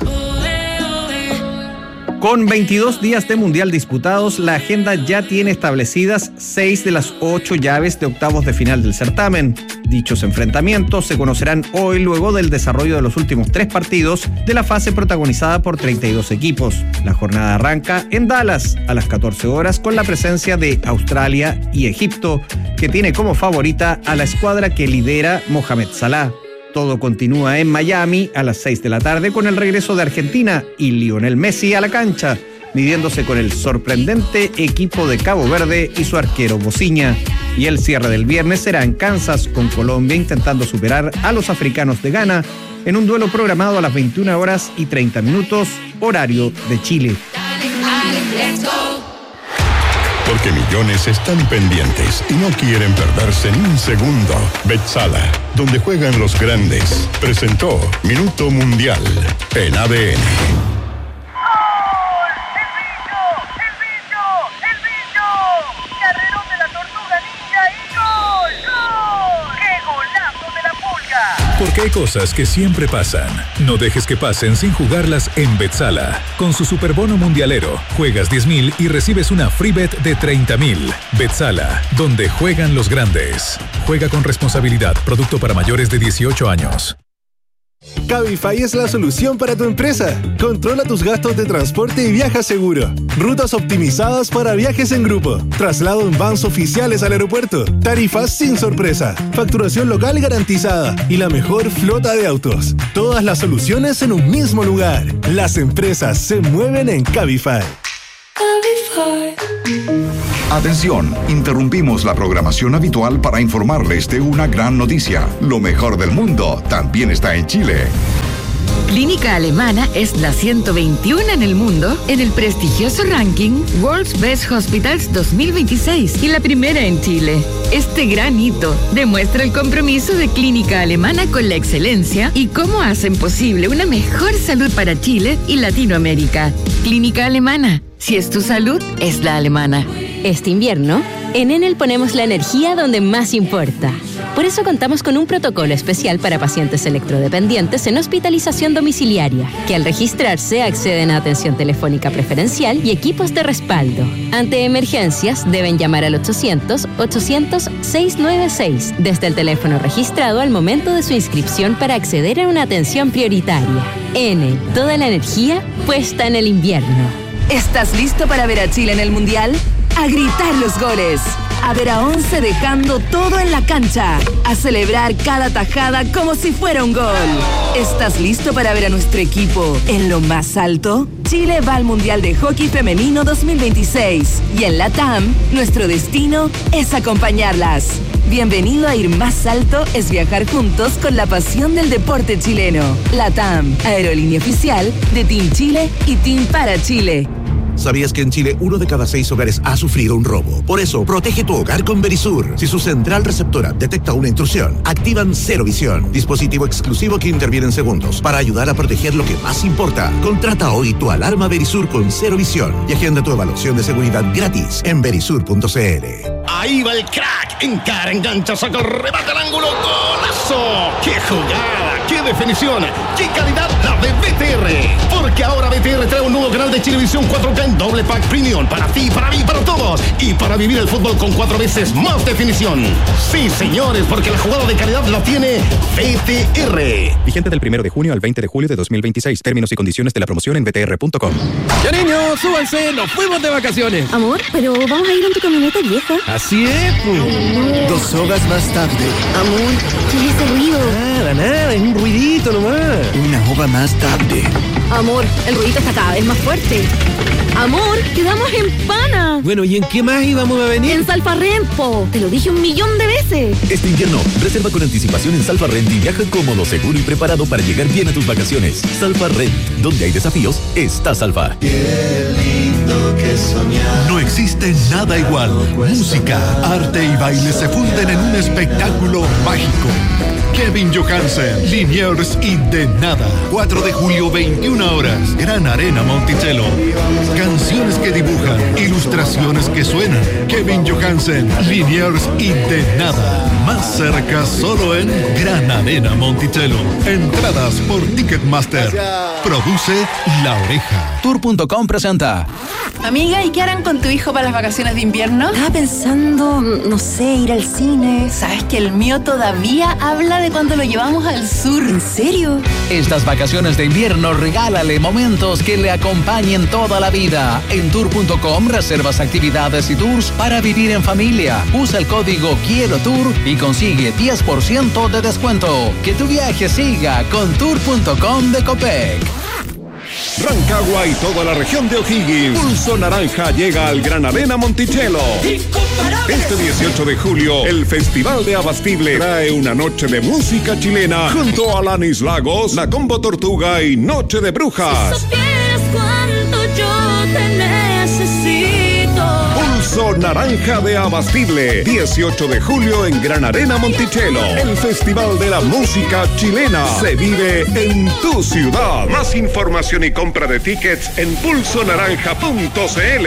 Speaker 24: Con 22 días de Mundial disputados, la agenda ya tiene establecidas 6 de las 8 llaves de octavos de final del certamen. Dichos enfrentamientos se conocerán hoy luego del desarrollo de los últimos 3 partidos de la fase protagonizada por 32 equipos. La jornada arranca en Dallas a las 14 horas con la presencia de Australia y Egipto, que tiene como favorita a la escuadra que lidera Mohamed Salah. Todo continúa en Miami a las 6 de la tarde con el regreso de Argentina y Lionel Messi a la cancha, midiéndose con el sorprendente equipo de Cabo Verde y su arquero Bociña. Y el cierre del viernes será en Kansas, con Colombia intentando superar a los africanos de Ghana en un duelo programado a las 21 horas y 30 minutos, horario de Chile.
Speaker 4: Porque millones están pendientes y no quieren perderse ni un segundo. Betsala, donde juegan los grandes, presentó Minuto Mundial en ADN.
Speaker 25: ¡Carrerón de la tortuga ninja y gol! ¡Gol! ¡Qué golazo de la Pulga!
Speaker 9: Porque hay cosas que siempre pasan. No dejes que pasen sin jugarlas en Betsala. Con su superbono mundialero, juegas 10.000 y recibes una free bet de 30.000. Betsala, donde juegan los grandes. Juega con responsabilidad. Producto para mayores de 18 años.
Speaker 10: Cabify es la solución para tu empresa. Controla tus gastos de transporte y viaja seguro. Rutas optimizadas para viajes en grupo. Traslado en vans oficiales al aeropuerto. Tarifas sin sorpresa. Facturación local garantizada. Y la mejor flota de autos. Todas las soluciones en un mismo lugar. Las empresas se mueven en Cabify.
Speaker 12: Atención, interrumpimos la programación habitual para informarles de una gran noticia. Lo mejor del mundo también está en Chile.
Speaker 14: Clínica Alemana es la 121 en el mundo en el prestigioso ranking World's Best Hospitals 2026 y la primera en Chile. Este gran hito demuestra el compromiso de Clínica Alemana con la excelencia y cómo hacen posible una mejor salud para Chile y Latinoamérica. Clínica Alemana. Si es tu salud, es la alemana.
Speaker 25: Este invierno, en Enel ponemos la energía donde más importa. Por eso contamos con un protocolo especial para pacientes electrodependientes en hospitalización domiciliaria, que al registrarse acceden a atención telefónica preferencial y equipos de respaldo. Ante emergencias, deben llamar al 800-800-696 desde el teléfono registrado al momento de su inscripción para acceder a una atención prioritaria. Enel, toda la energía puesta en el invierno.
Speaker 5: ¿Estás listo para ver a Chile en el Mundial? A gritar los goles, a ver a 11 dejando todo en la cancha, a celebrar cada tajada como si fuera un gol. ¿Estás listo para ver a nuestro equipo en lo más alto? Chile va al Mundial de Hockey Femenino 2026 y en la TAM, nuestro destino es acompañarlas. Bienvenido a Ir Más Alto es viajar juntos con la pasión del deporte chileno. La TAM, aerolínea oficial de Team Chile y Team para Chile.
Speaker 26: ¿Sabías que en Chile 1 de cada 6 hogares ha sufrido un robo? Por eso, protege tu hogar con Verisur. Si su central receptora detecta una intrusión, activan Cero Visión, dispositivo exclusivo que interviene en segundos para ayudar a proteger lo que más importa. Contrata hoy tu alarma Verisur con Cero Visión y agenda tu evaluación de seguridad gratis en verisur.cl.
Speaker 27: Ahí va el crack, encara, engancha, saca, remata al ángulo, ¡golazo! ¡Qué jugada! ¡Qué definición! ¡Qué calidad la de BTR! Porque ahora BTR trae un nuevo canal de Chilevisión 4K en doble pack premium para ti, para mí, para todos y para vivir el fútbol con 4 veces más definición. Sí, señores, porque la jugada de calidad la tiene BTR.
Speaker 28: Vigente del 1 de junio al 20 de julio de 2026. Términos y condiciones de la promoción en btr.com.
Speaker 29: Ya niños, súbanse, nos fuimos de vacaciones.
Speaker 15: Amor, pero vamos a ir en tu camioneta vieja.
Speaker 29: Así es, pues.
Speaker 17: 2 horas más tarde.
Speaker 15: Amor, ¿qué es ese ruido?
Speaker 29: Nada, es un ruidito nomás.
Speaker 17: 1 hora más tarde.
Speaker 15: Amor, el ruidito está cada vez más fuerte. Amor, quedamos en Pana.
Speaker 29: Bueno, ¿y en qué más íbamos a venir?
Speaker 15: En Salfarrent, po. Te lo dije 1.000.000 de veces.
Speaker 11: Este invierno, reserva con anticipación en Salfarrent y viaja cómodo, seguro y preparado para llegar bien a tus vacaciones. Salfarrent, donde hay desafíos, está Salfa.
Speaker 17: Qué lindo que soñar. No existe nada igual. Música, arte y baile se funden en un espectáculo mágico. Kevin Johansen, Liniers y De Nada. 4 de julio, 21 horas. Gran Arena Monticello. Canciones que dibujan, ilustraciones que suenan. Kevin Johansen, Liniers y De Nada. Más cerca solo en Gran Arena Monticello. Entradas por Ticketmaster. Produce La Oreja.
Speaker 13: Tour.com presenta.
Speaker 5: Amiga, ¿y qué harán con tu hijo para las vacaciones de invierno?
Speaker 15: Estaba pensando, no sé, ir al cine.
Speaker 5: ¿Sabes que el mío todavía habla de cuando lo llevamos al sur?
Speaker 15: ¿En serio?
Speaker 13: Estas vacaciones de invierno regálale momentos que le acompañen toda la vida. En Tour.com reservas actividades y tours para vivir en familia. Usa el código Quiero Tour y consigue 10% de descuento. Que tu viaje siga con Tour.com de Copec.
Speaker 19: Rancagua y toda la región de O'Higgins. Pulso Naranja llega al Gran Arena Monticello. Este 18 de julio, el Festival de Abastible trae una noche de música chilena junto a Alanis Lagos, La Combo Tortuga y Noche de Brujas.
Speaker 16: Si supieras cuánto yo te necesito.
Speaker 19: Pulso Naranja de Abastible, 18 de julio en Gran Arena Monticello. El Festival de la Música Chilena se vive en tu ciudad. Más información y compra de tickets en pulsonaranja.cl.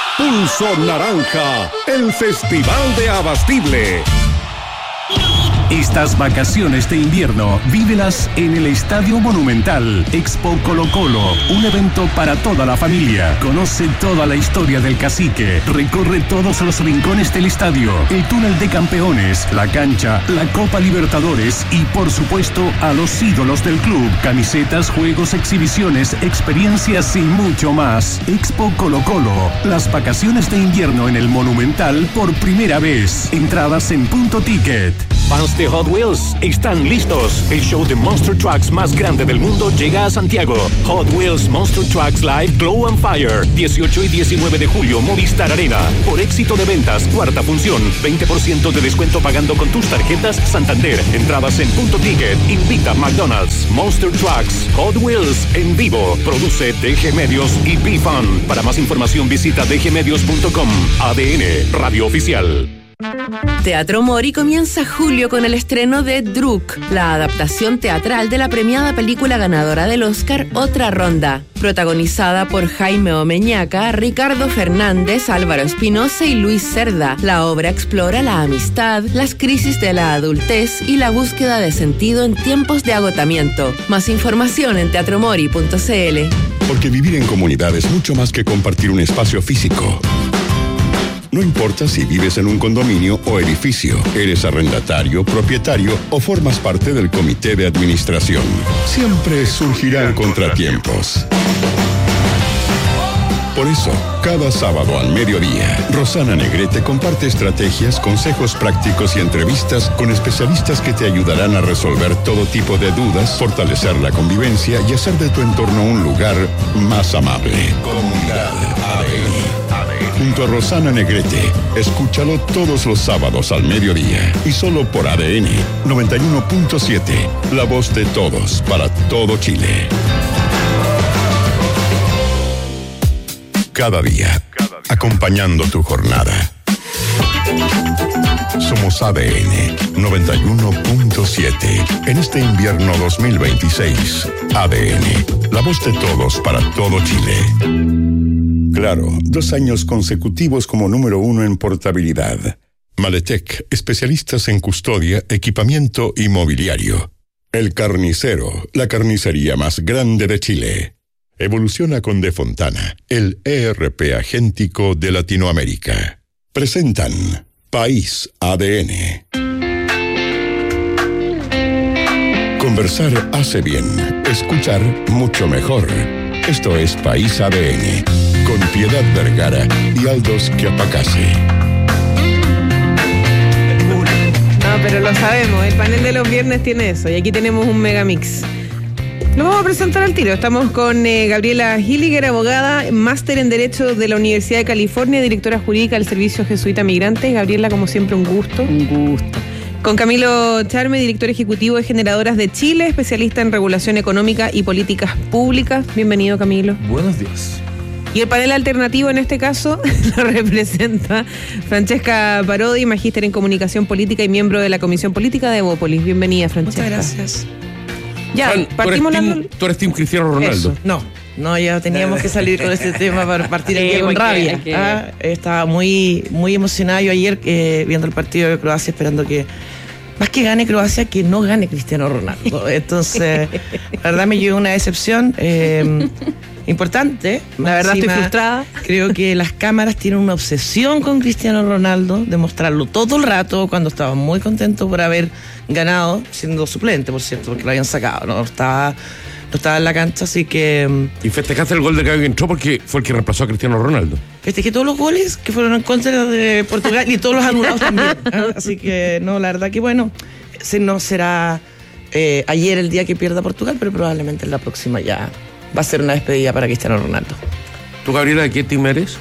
Speaker 19: Pulso Naranja, el Festival de Abastible.
Speaker 1: Estas vacaciones de invierno, vívelas en el Estadio Monumental. Expo Colo-Colo, un evento para toda la familia. Conoce toda la historia del Cacique. Recorre todos los rincones del estadio, el túnel de campeones, la cancha, la Copa Libertadores y, por supuesto, a los ídolos del club. Camisetas, juegos, exhibiciones, experiencias y mucho más. Expo Colo-Colo, las vacaciones de invierno en el Monumental por primera vez. Entradas en Punto Ticket.
Speaker 6: Fans de Hot Wheels están listos. El show de Monster Trucks más grande del mundo llega a Santiago. Hot Wheels Monster Trucks Live Glow and Fire. 18 y 19 de julio, Movistar Arena. Por éxito de ventas, cuarta función. 20% de descuento pagando con tus tarjetas Santander. Entradas en Punto Ticket. Invita McDonald's. Monster Trucks. Hot Wheels en vivo. Produce DG Medios y B-Fun. Para más información visita dgmedios.com. ADN, Radio Oficial.
Speaker 7: Teatro Mori comienza julio con el estreno de Druk, la adaptación teatral de la premiada película ganadora del Oscar Otra Ronda, protagonizada por Jaime Omeñaca, Ricardo Fernández, Álvaro Espinosa y Luis Cerda. La obra explora la amistad, las crisis de la adultez y la búsqueda de sentido en tiempos de agotamiento. Más información en teatromori.cl.
Speaker 4: Porque vivir en comunidad es mucho más que compartir un espacio físico. No importa si vives en un condominio o edificio, eres arrendatario, propietario o formas parte del comité de administración. Siempre surgirán contratiempos. Por eso, cada sábado al mediodía, Rosana Negrete comparte estrategias, consejos prácticos y entrevistas con especialistas que te ayudarán a resolver todo tipo de dudas, fortalecer la convivencia y hacer de tu entorno un lugar más amable. Comunidad ADN. Junto a Rosana Negrete, escúchalo todos los sábados al mediodía y solo por ADN 91.7, la voz de todos para todo Chile. Cada día, acompañando tu jornada. Somos ADN 91.7. En este invierno 2026, ADN, la voz de todos para todo Chile. Claro, 2 años consecutivos como número 1 en portabilidad. Maletec, especialistas en custodia, equipamiento y mobiliario. El Carnicero, la carnicería más grande de Chile. Evoluciona con De Fontana, el ERP agéntico de Latinoamérica. Presentan País ADN. Conversar hace bien, escuchar mucho mejor. Esto es País ADN, con Piedad Vergara y Aldos Quiapacase.
Speaker 3: No, pero lo sabemos, el panel de los viernes tiene eso, y aquí tenemos un megamix. Lo vamos a presentar al tiro. Estamos con Gabriela Hilliger, abogada, máster en Derecho de la Universidad de California, directora jurídica del Servicio Jesuita Migrante. Gabriela, como siempre, un gusto.
Speaker 8: Un gusto.
Speaker 3: Con Camilo Charme, director ejecutivo de Generadoras de Chile, especialista en regulación económica y políticas públicas. Bienvenido, Camilo.
Speaker 18: Buenos días.
Speaker 3: Y el panel alternativo en este caso lo representa Francesca Parodi, magíster en comunicación política y miembro de la Comisión Política de Evópolis. Bienvenida, Francesca.
Speaker 8: Muchas gracias.
Speaker 3: Ya,
Speaker 18: Juan,
Speaker 3: partimos
Speaker 18: ¿tú eres team Cristiano Ronaldo?
Speaker 8: Eso. No, ya teníamos que salir con este tema para partir el día con rabia. Estaba muy, muy emocionada yo ayer viendo el partido de Croacia, esperando que, más que gane Croacia, que no gane Cristiano Ronaldo. Entonces, la verdad me llevó una decepción importante.
Speaker 3: La verdad estoy frustrada.
Speaker 8: Creo que las cámaras tienen una obsesión con Cristiano Ronaldo, de mostrarlo todo el rato, cuando estaba muy contento por haber ganado, siendo suplente, por cierto, porque lo habían sacado, no estaba en la cancha, así que...
Speaker 18: Y festejaste el gol de que entró porque fue el que reemplazó a Cristiano Ronaldo.
Speaker 8: Festejé todos los goles que fueron en contra de Portugal y todos los anulados también. Así que, no, la verdad que bueno, no será ayer el día que pierda Portugal, pero probablemente en la próxima ya va a ser una despedida para Cristiano Ronaldo.
Speaker 18: ¿Tú, Gabriela, de qué team eres?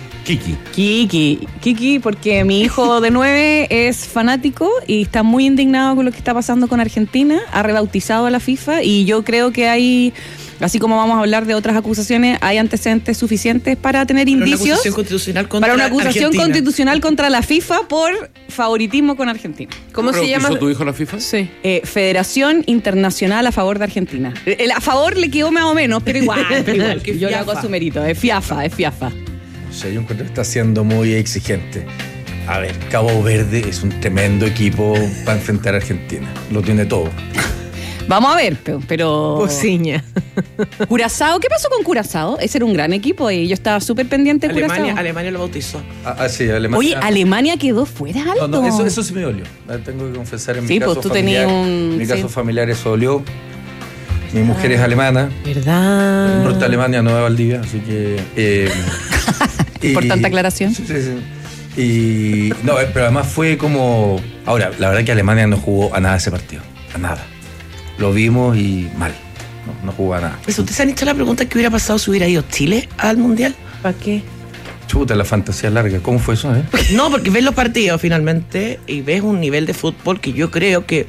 Speaker 20: Kiki, porque mi hijo de 9 es fanático y está muy indignado con lo que está pasando con Argentina, ha rebautizado a la FIFA y yo creo que hay, así como vamos a hablar de otras acusaciones, hay antecedentes suficientes para tener indicios
Speaker 8: una acusación constitucional contra
Speaker 20: para una acusación
Speaker 8: Argentina.
Speaker 20: Constitucional contra la FIFA por favoritismo con Argentina.
Speaker 3: ¿Cómo se llama?
Speaker 18: ¿Hizo tu hijo la FIFA?
Speaker 20: Sí. Federación Internacional a favor de Argentina. El a favor le quedó más o menos, pero igual. Yo le hago su mérito. Es fiafa.
Speaker 18: O sea, yo encuentro que está siendo muy exigente.
Speaker 2: A ver, Cabo Verde es un tremendo equipo para enfrentar a Argentina. Lo tiene todo.
Speaker 20: Vamos a ver, pero...
Speaker 3: Pociña.
Speaker 20: Curazao, ¿qué pasó con Curazao? Ese era un gran equipo y yo estaba súper pendiente de Curazao.
Speaker 8: Alemania lo bautizó.
Speaker 2: Sí, Alemania.
Speaker 20: Oye, Alemania quedó fuera, Aldo.
Speaker 2: No, eso sí me dolió. Tengo que confesar, en mi caso
Speaker 20: pues tú
Speaker 2: familiar,
Speaker 20: tenías
Speaker 2: en mi caso familiar eso dolió. Mi mujer es alemana.
Speaker 3: ¿Verdad?
Speaker 2: Norte de Alemania, no de Valdivia, así que...
Speaker 20: Importante aclaración.
Speaker 2: Sí. Y no, pero además fue como... Ahora, la verdad que Alemania no jugó a nada ese partido. A nada. Lo vimos y mal. No jugó a nada.
Speaker 8: ¿Ustedes se han hecho la pregunta qué hubiera pasado si hubiera ido Chile al Mundial?
Speaker 3: ¿Para qué?
Speaker 2: Chuta, la fantasía larga. ¿Cómo fue eso?
Speaker 8: No, porque ves los partidos finalmente y ves un nivel de fútbol que yo creo que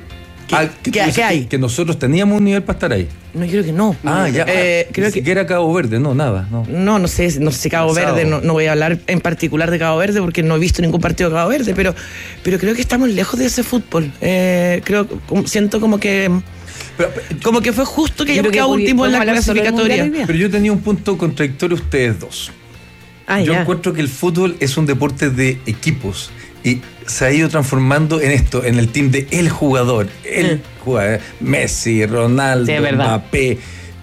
Speaker 8: hay.
Speaker 2: Que nosotros teníamos un nivel para estar ahí.
Speaker 8: No, yo creo que no.
Speaker 2: Ya. Creo que era Cabo Verde, nada.
Speaker 8: No sé Cabo Verde, no voy a hablar en particular de Cabo Verde porque no he visto ningún partido de Cabo Verde, pero creo que estamos lejos de ese fútbol. Siento como que fue justo que hayamos quedado último en la clasificatoria.
Speaker 2: Pero yo tenía un punto contradictorio ustedes dos. Yo encuentro que el fútbol es un deporte de equipos y se ha ido transformando en esto, en el team de el jugador, Messi, Ronaldo, Mbappé.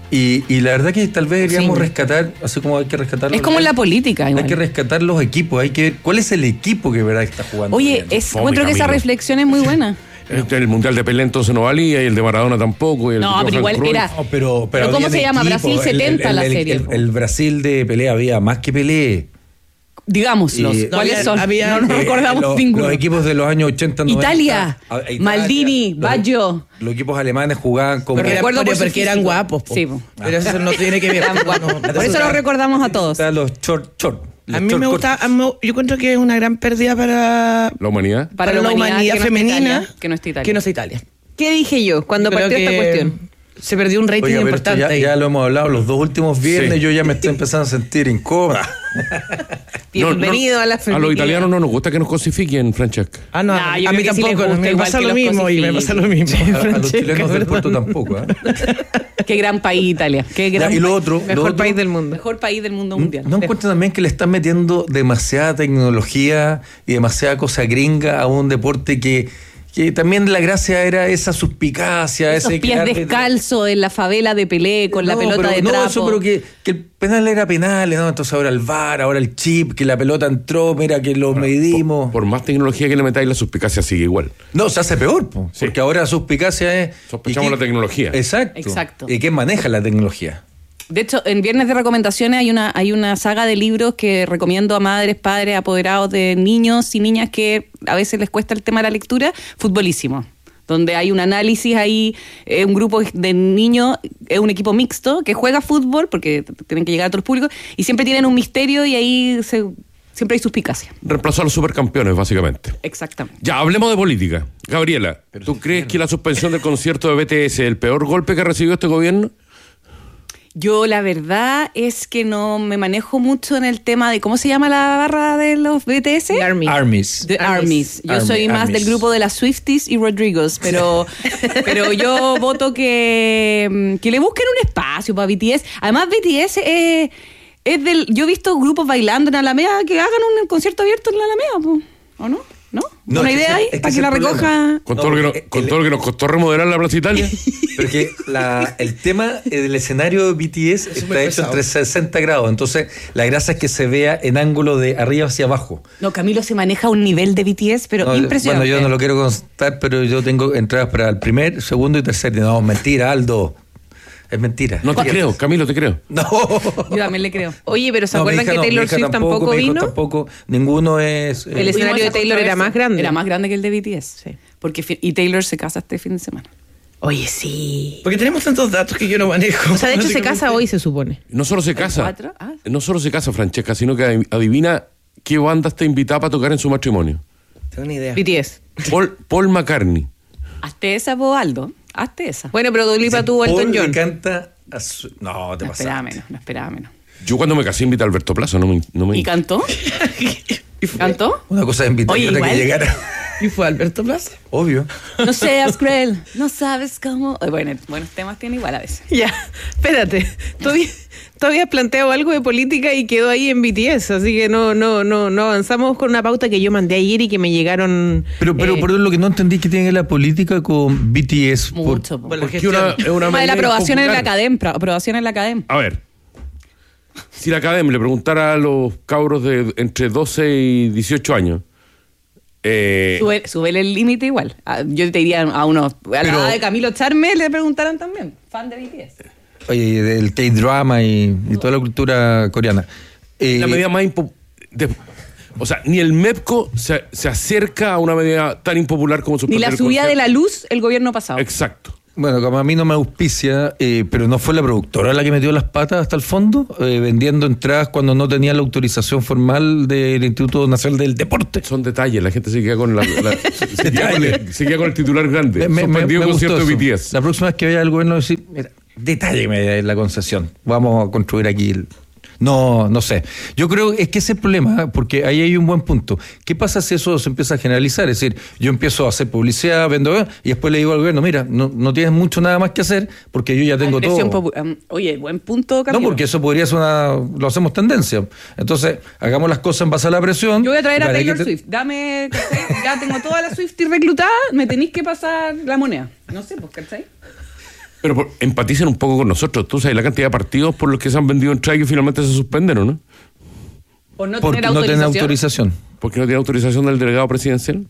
Speaker 2: Y la verdad que tal vez deberíamos rescatar, así como hay que rescatar...
Speaker 20: Es como en la política. Igual.
Speaker 2: Hay que rescatar los equipos, hay que ver cuál es el equipo que verdad está jugando.
Speaker 20: Oye, encuentro que esa reflexión es muy buena.
Speaker 18: El Mundial de Pelé entonces no valía y el de Maradona tampoco. Y el
Speaker 20: pero igual era...
Speaker 2: No, pero
Speaker 20: ¿cómo se llama?
Speaker 2: Equipo.
Speaker 20: Brasil 70 la serie.
Speaker 2: El Brasil de Pelé había más que Pelé.
Speaker 20: Digámoslos. ¿Cuáles son?
Speaker 8: No nos recordamos ninguno.
Speaker 2: Los equipos de los años 80, 90.
Speaker 20: Italia, Maldini, Baggio.
Speaker 2: Los equipos alemanes jugaban como...
Speaker 8: Porque eran guapos.
Speaker 20: Sí,
Speaker 8: pero eso no tiene que ver.
Speaker 20: Por eso lo recordamos a todos.
Speaker 2: Los short.
Speaker 8: A mí me gusta, yo encuentro que es una gran pérdida para
Speaker 18: la humanidad.
Speaker 8: Para la humanidad femenina
Speaker 20: que no está Italia.
Speaker 8: Italia.
Speaker 3: ¿Qué dije yo cuando partió esta cuestión?
Speaker 8: Se perdió un rating importante.
Speaker 2: Ya lo hemos hablado los dos últimos viernes, yo ya me estoy empezando a sentir incómoda.
Speaker 3: Bienvenido a la feminidad.
Speaker 18: A los italianos no nos gusta que nos cosifiquen, Francesca.
Speaker 8: A mí tampoco, me pasa lo mismo. A
Speaker 2: los chilenos del puerto tampoco.
Speaker 20: Qué gran país Italia.
Speaker 2: Y lo otro,
Speaker 3: mejor país del mundo.
Speaker 20: Mejor país del mundo mundial.
Speaker 2: ¿No encuentran también que le están metiendo demasiada tecnología y demasiada cosa gringa a un deporte que también la gracia era esa suspicacia,
Speaker 20: esos pies descalzos en la favela de Pelé con la pelota de trapo.
Speaker 2: No, eso, pero que el penal era penal, ¿no? Entonces ahora el VAR, ahora el chip, que la pelota entró, mira que lo medimos.
Speaker 18: Por más tecnología que le metáis, la suspicacia sigue igual.
Speaker 2: No, se hace peor, porque ahora la suspicacia es...
Speaker 18: Sospechamos la tecnología.
Speaker 2: Exacto. ¿Y quién maneja la tecnología?
Speaker 20: De hecho, en Viernes de Recomendaciones hay una saga de libros que recomiendo a madres, padres, apoderados de niños y niñas que a veces les cuesta el tema de la lectura, Futbolísimo, donde hay un análisis ahí, un grupo de niños, es un equipo mixto que juega fútbol, porque tienen que llegar a todos los públicos, y siempre tienen un misterio y ahí siempre hay suspicacia.
Speaker 18: Reemplazó a los supercampeones, básicamente.
Speaker 20: Exactamente.
Speaker 18: Ya, hablemos de política. Gabriela, ¿tú crees que la suspensión del concierto de BTS es el peor golpe que recibió este gobierno?
Speaker 20: Yo la verdad es que no me manejo mucho en el tema de ¿cómo se llama la barra de los BTS?
Speaker 3: The Armies.
Speaker 20: The Armies. Yo soy más del grupo de las Swifties y Rodriguez, pero yo voto que le busquen un espacio para BTS. Además BTS yo he visto grupos bailando en Alameda que hagan un concierto abierto en la Alameda, ¿o no? ¿No? ¿Una idea ahí? Para que la recoja.
Speaker 18: Con todo lo que nos costó remodelar la Plaza Italia.
Speaker 2: Pero que el tema del escenario de BTS está hecho entre 60 grados. Entonces, la gracia es que se vea en ángulo de arriba hacia abajo.
Speaker 20: No, Camilo se maneja a un nivel de BTS, pero impresionante.
Speaker 2: Bueno, yo no lo quiero contar, pero yo tengo entradas para el primer, segundo y tercer. No, mentira, Aldo. Es mentira.
Speaker 18: No te creo, Camilo, te creo.
Speaker 2: No.
Speaker 20: Yo también le creo.
Speaker 3: Oye, pero ¿se acuerdan que Taylor Swift tampoco vino?
Speaker 2: Tampoco, ninguno es...
Speaker 3: El escenario de Taylor era más grande.
Speaker 20: Era más grande que el de BTS.
Speaker 3: Sí.
Speaker 20: Y Taylor se casa este fin de semana.
Speaker 3: Oye, sí.
Speaker 8: Porque tenemos tantos datos que yo no manejo.
Speaker 3: O sea, de hecho se casa hoy, se supone.
Speaker 18: No solo se casa. No solo se casa, Francesca, sino que adivina qué banda está invitada para tocar en su matrimonio.
Speaker 8: Tengo una idea.
Speaker 3: BTS.
Speaker 18: Paul McCartney.
Speaker 20: Hazte esa, Aldo. Hazte esa.
Speaker 3: Bueno, pero Dua Lipa tuvo Elton John.
Speaker 2: Me encanta... No, te pasaste.
Speaker 20: No esperaba menos.
Speaker 18: Yo cuando me casé invité a Alberto Plaza, no me...
Speaker 20: ¿Y cantó? ¿Cantó?
Speaker 2: Una cosa de invitar y otra que llegara.
Speaker 8: ¿Y fue Alberto Plaza?
Speaker 2: Obvio.
Speaker 20: No seas cruel, no sabes cómo. Bueno, buenos temas tiene igual a veces.
Speaker 9: Ya, espérate. Todavía planteado algo de política y quedó ahí en BTS, así que no avanzamos con una pauta que yo mandé ayer y que me llegaron.
Speaker 2: Pero lo que no entendí que tiene que ver la política con BTS.
Speaker 20: Mucho.
Speaker 18: Porque una
Speaker 20: de la aprobación
Speaker 18: popular.
Speaker 20: en la academia. Aprobación en la academia.
Speaker 18: A ver, si la academia le preguntara a los cabros de entre 12 y 18 años.
Speaker 20: Súbele el límite igual. Yo te diría a la edad de Camilo Charme le preguntaran también. Fan de BTS.
Speaker 2: Oye, del K-drama y toda la cultura coreana.
Speaker 18: La medida más o sea, ni el MEPCO se acerca a una medida tan impopular como
Speaker 20: Ni la subida de la luz el gobierno pasado.
Speaker 18: Exacto.
Speaker 2: Bueno, como a mí no me auspicia, pero no fue la productora la que metió las patas hasta el fondo, vendiendo entradas cuando no tenía la autorización formal del Instituto Nacional del Deporte.
Speaker 18: Son detalles, la gente se queda con se queda con el titular grande.
Speaker 2: Me
Speaker 18: concierto de BTS.
Speaker 2: La próxima vez que vaya al gobierno decir, mira, detálleme la concesión, vamos a construir aquí No sé. Yo creo es que ese es el problema, porque ahí hay un buen punto. ¿Qué pasa si eso se empieza a generalizar? Es decir, yo empiezo a hacer publicidad, vendo, y después le digo al gobierno, mira, no tienes mucho nada más que hacer, porque yo ya tengo todo.
Speaker 20: Oye, buen punto, Camilo.
Speaker 2: No, porque eso podría ser lo hacemos tendencia. Entonces, hagamos las cosas en base a la presión.
Speaker 20: Yo voy a traer a Taylor Swift. Dame, ¿cachai? Ya tengo toda la Swiftie reclutada, me tenéis que pasar la moneda. No sé, pues, ¿cachai?
Speaker 18: Pero empaticen un poco con nosotros. Tú sabes la cantidad de partidos por los que se han vendido entradas y finalmente se suspenden, ¿o no?
Speaker 20: Por no
Speaker 2: tener autorización.
Speaker 18: Porque no tiene autorización del delegado presidencial.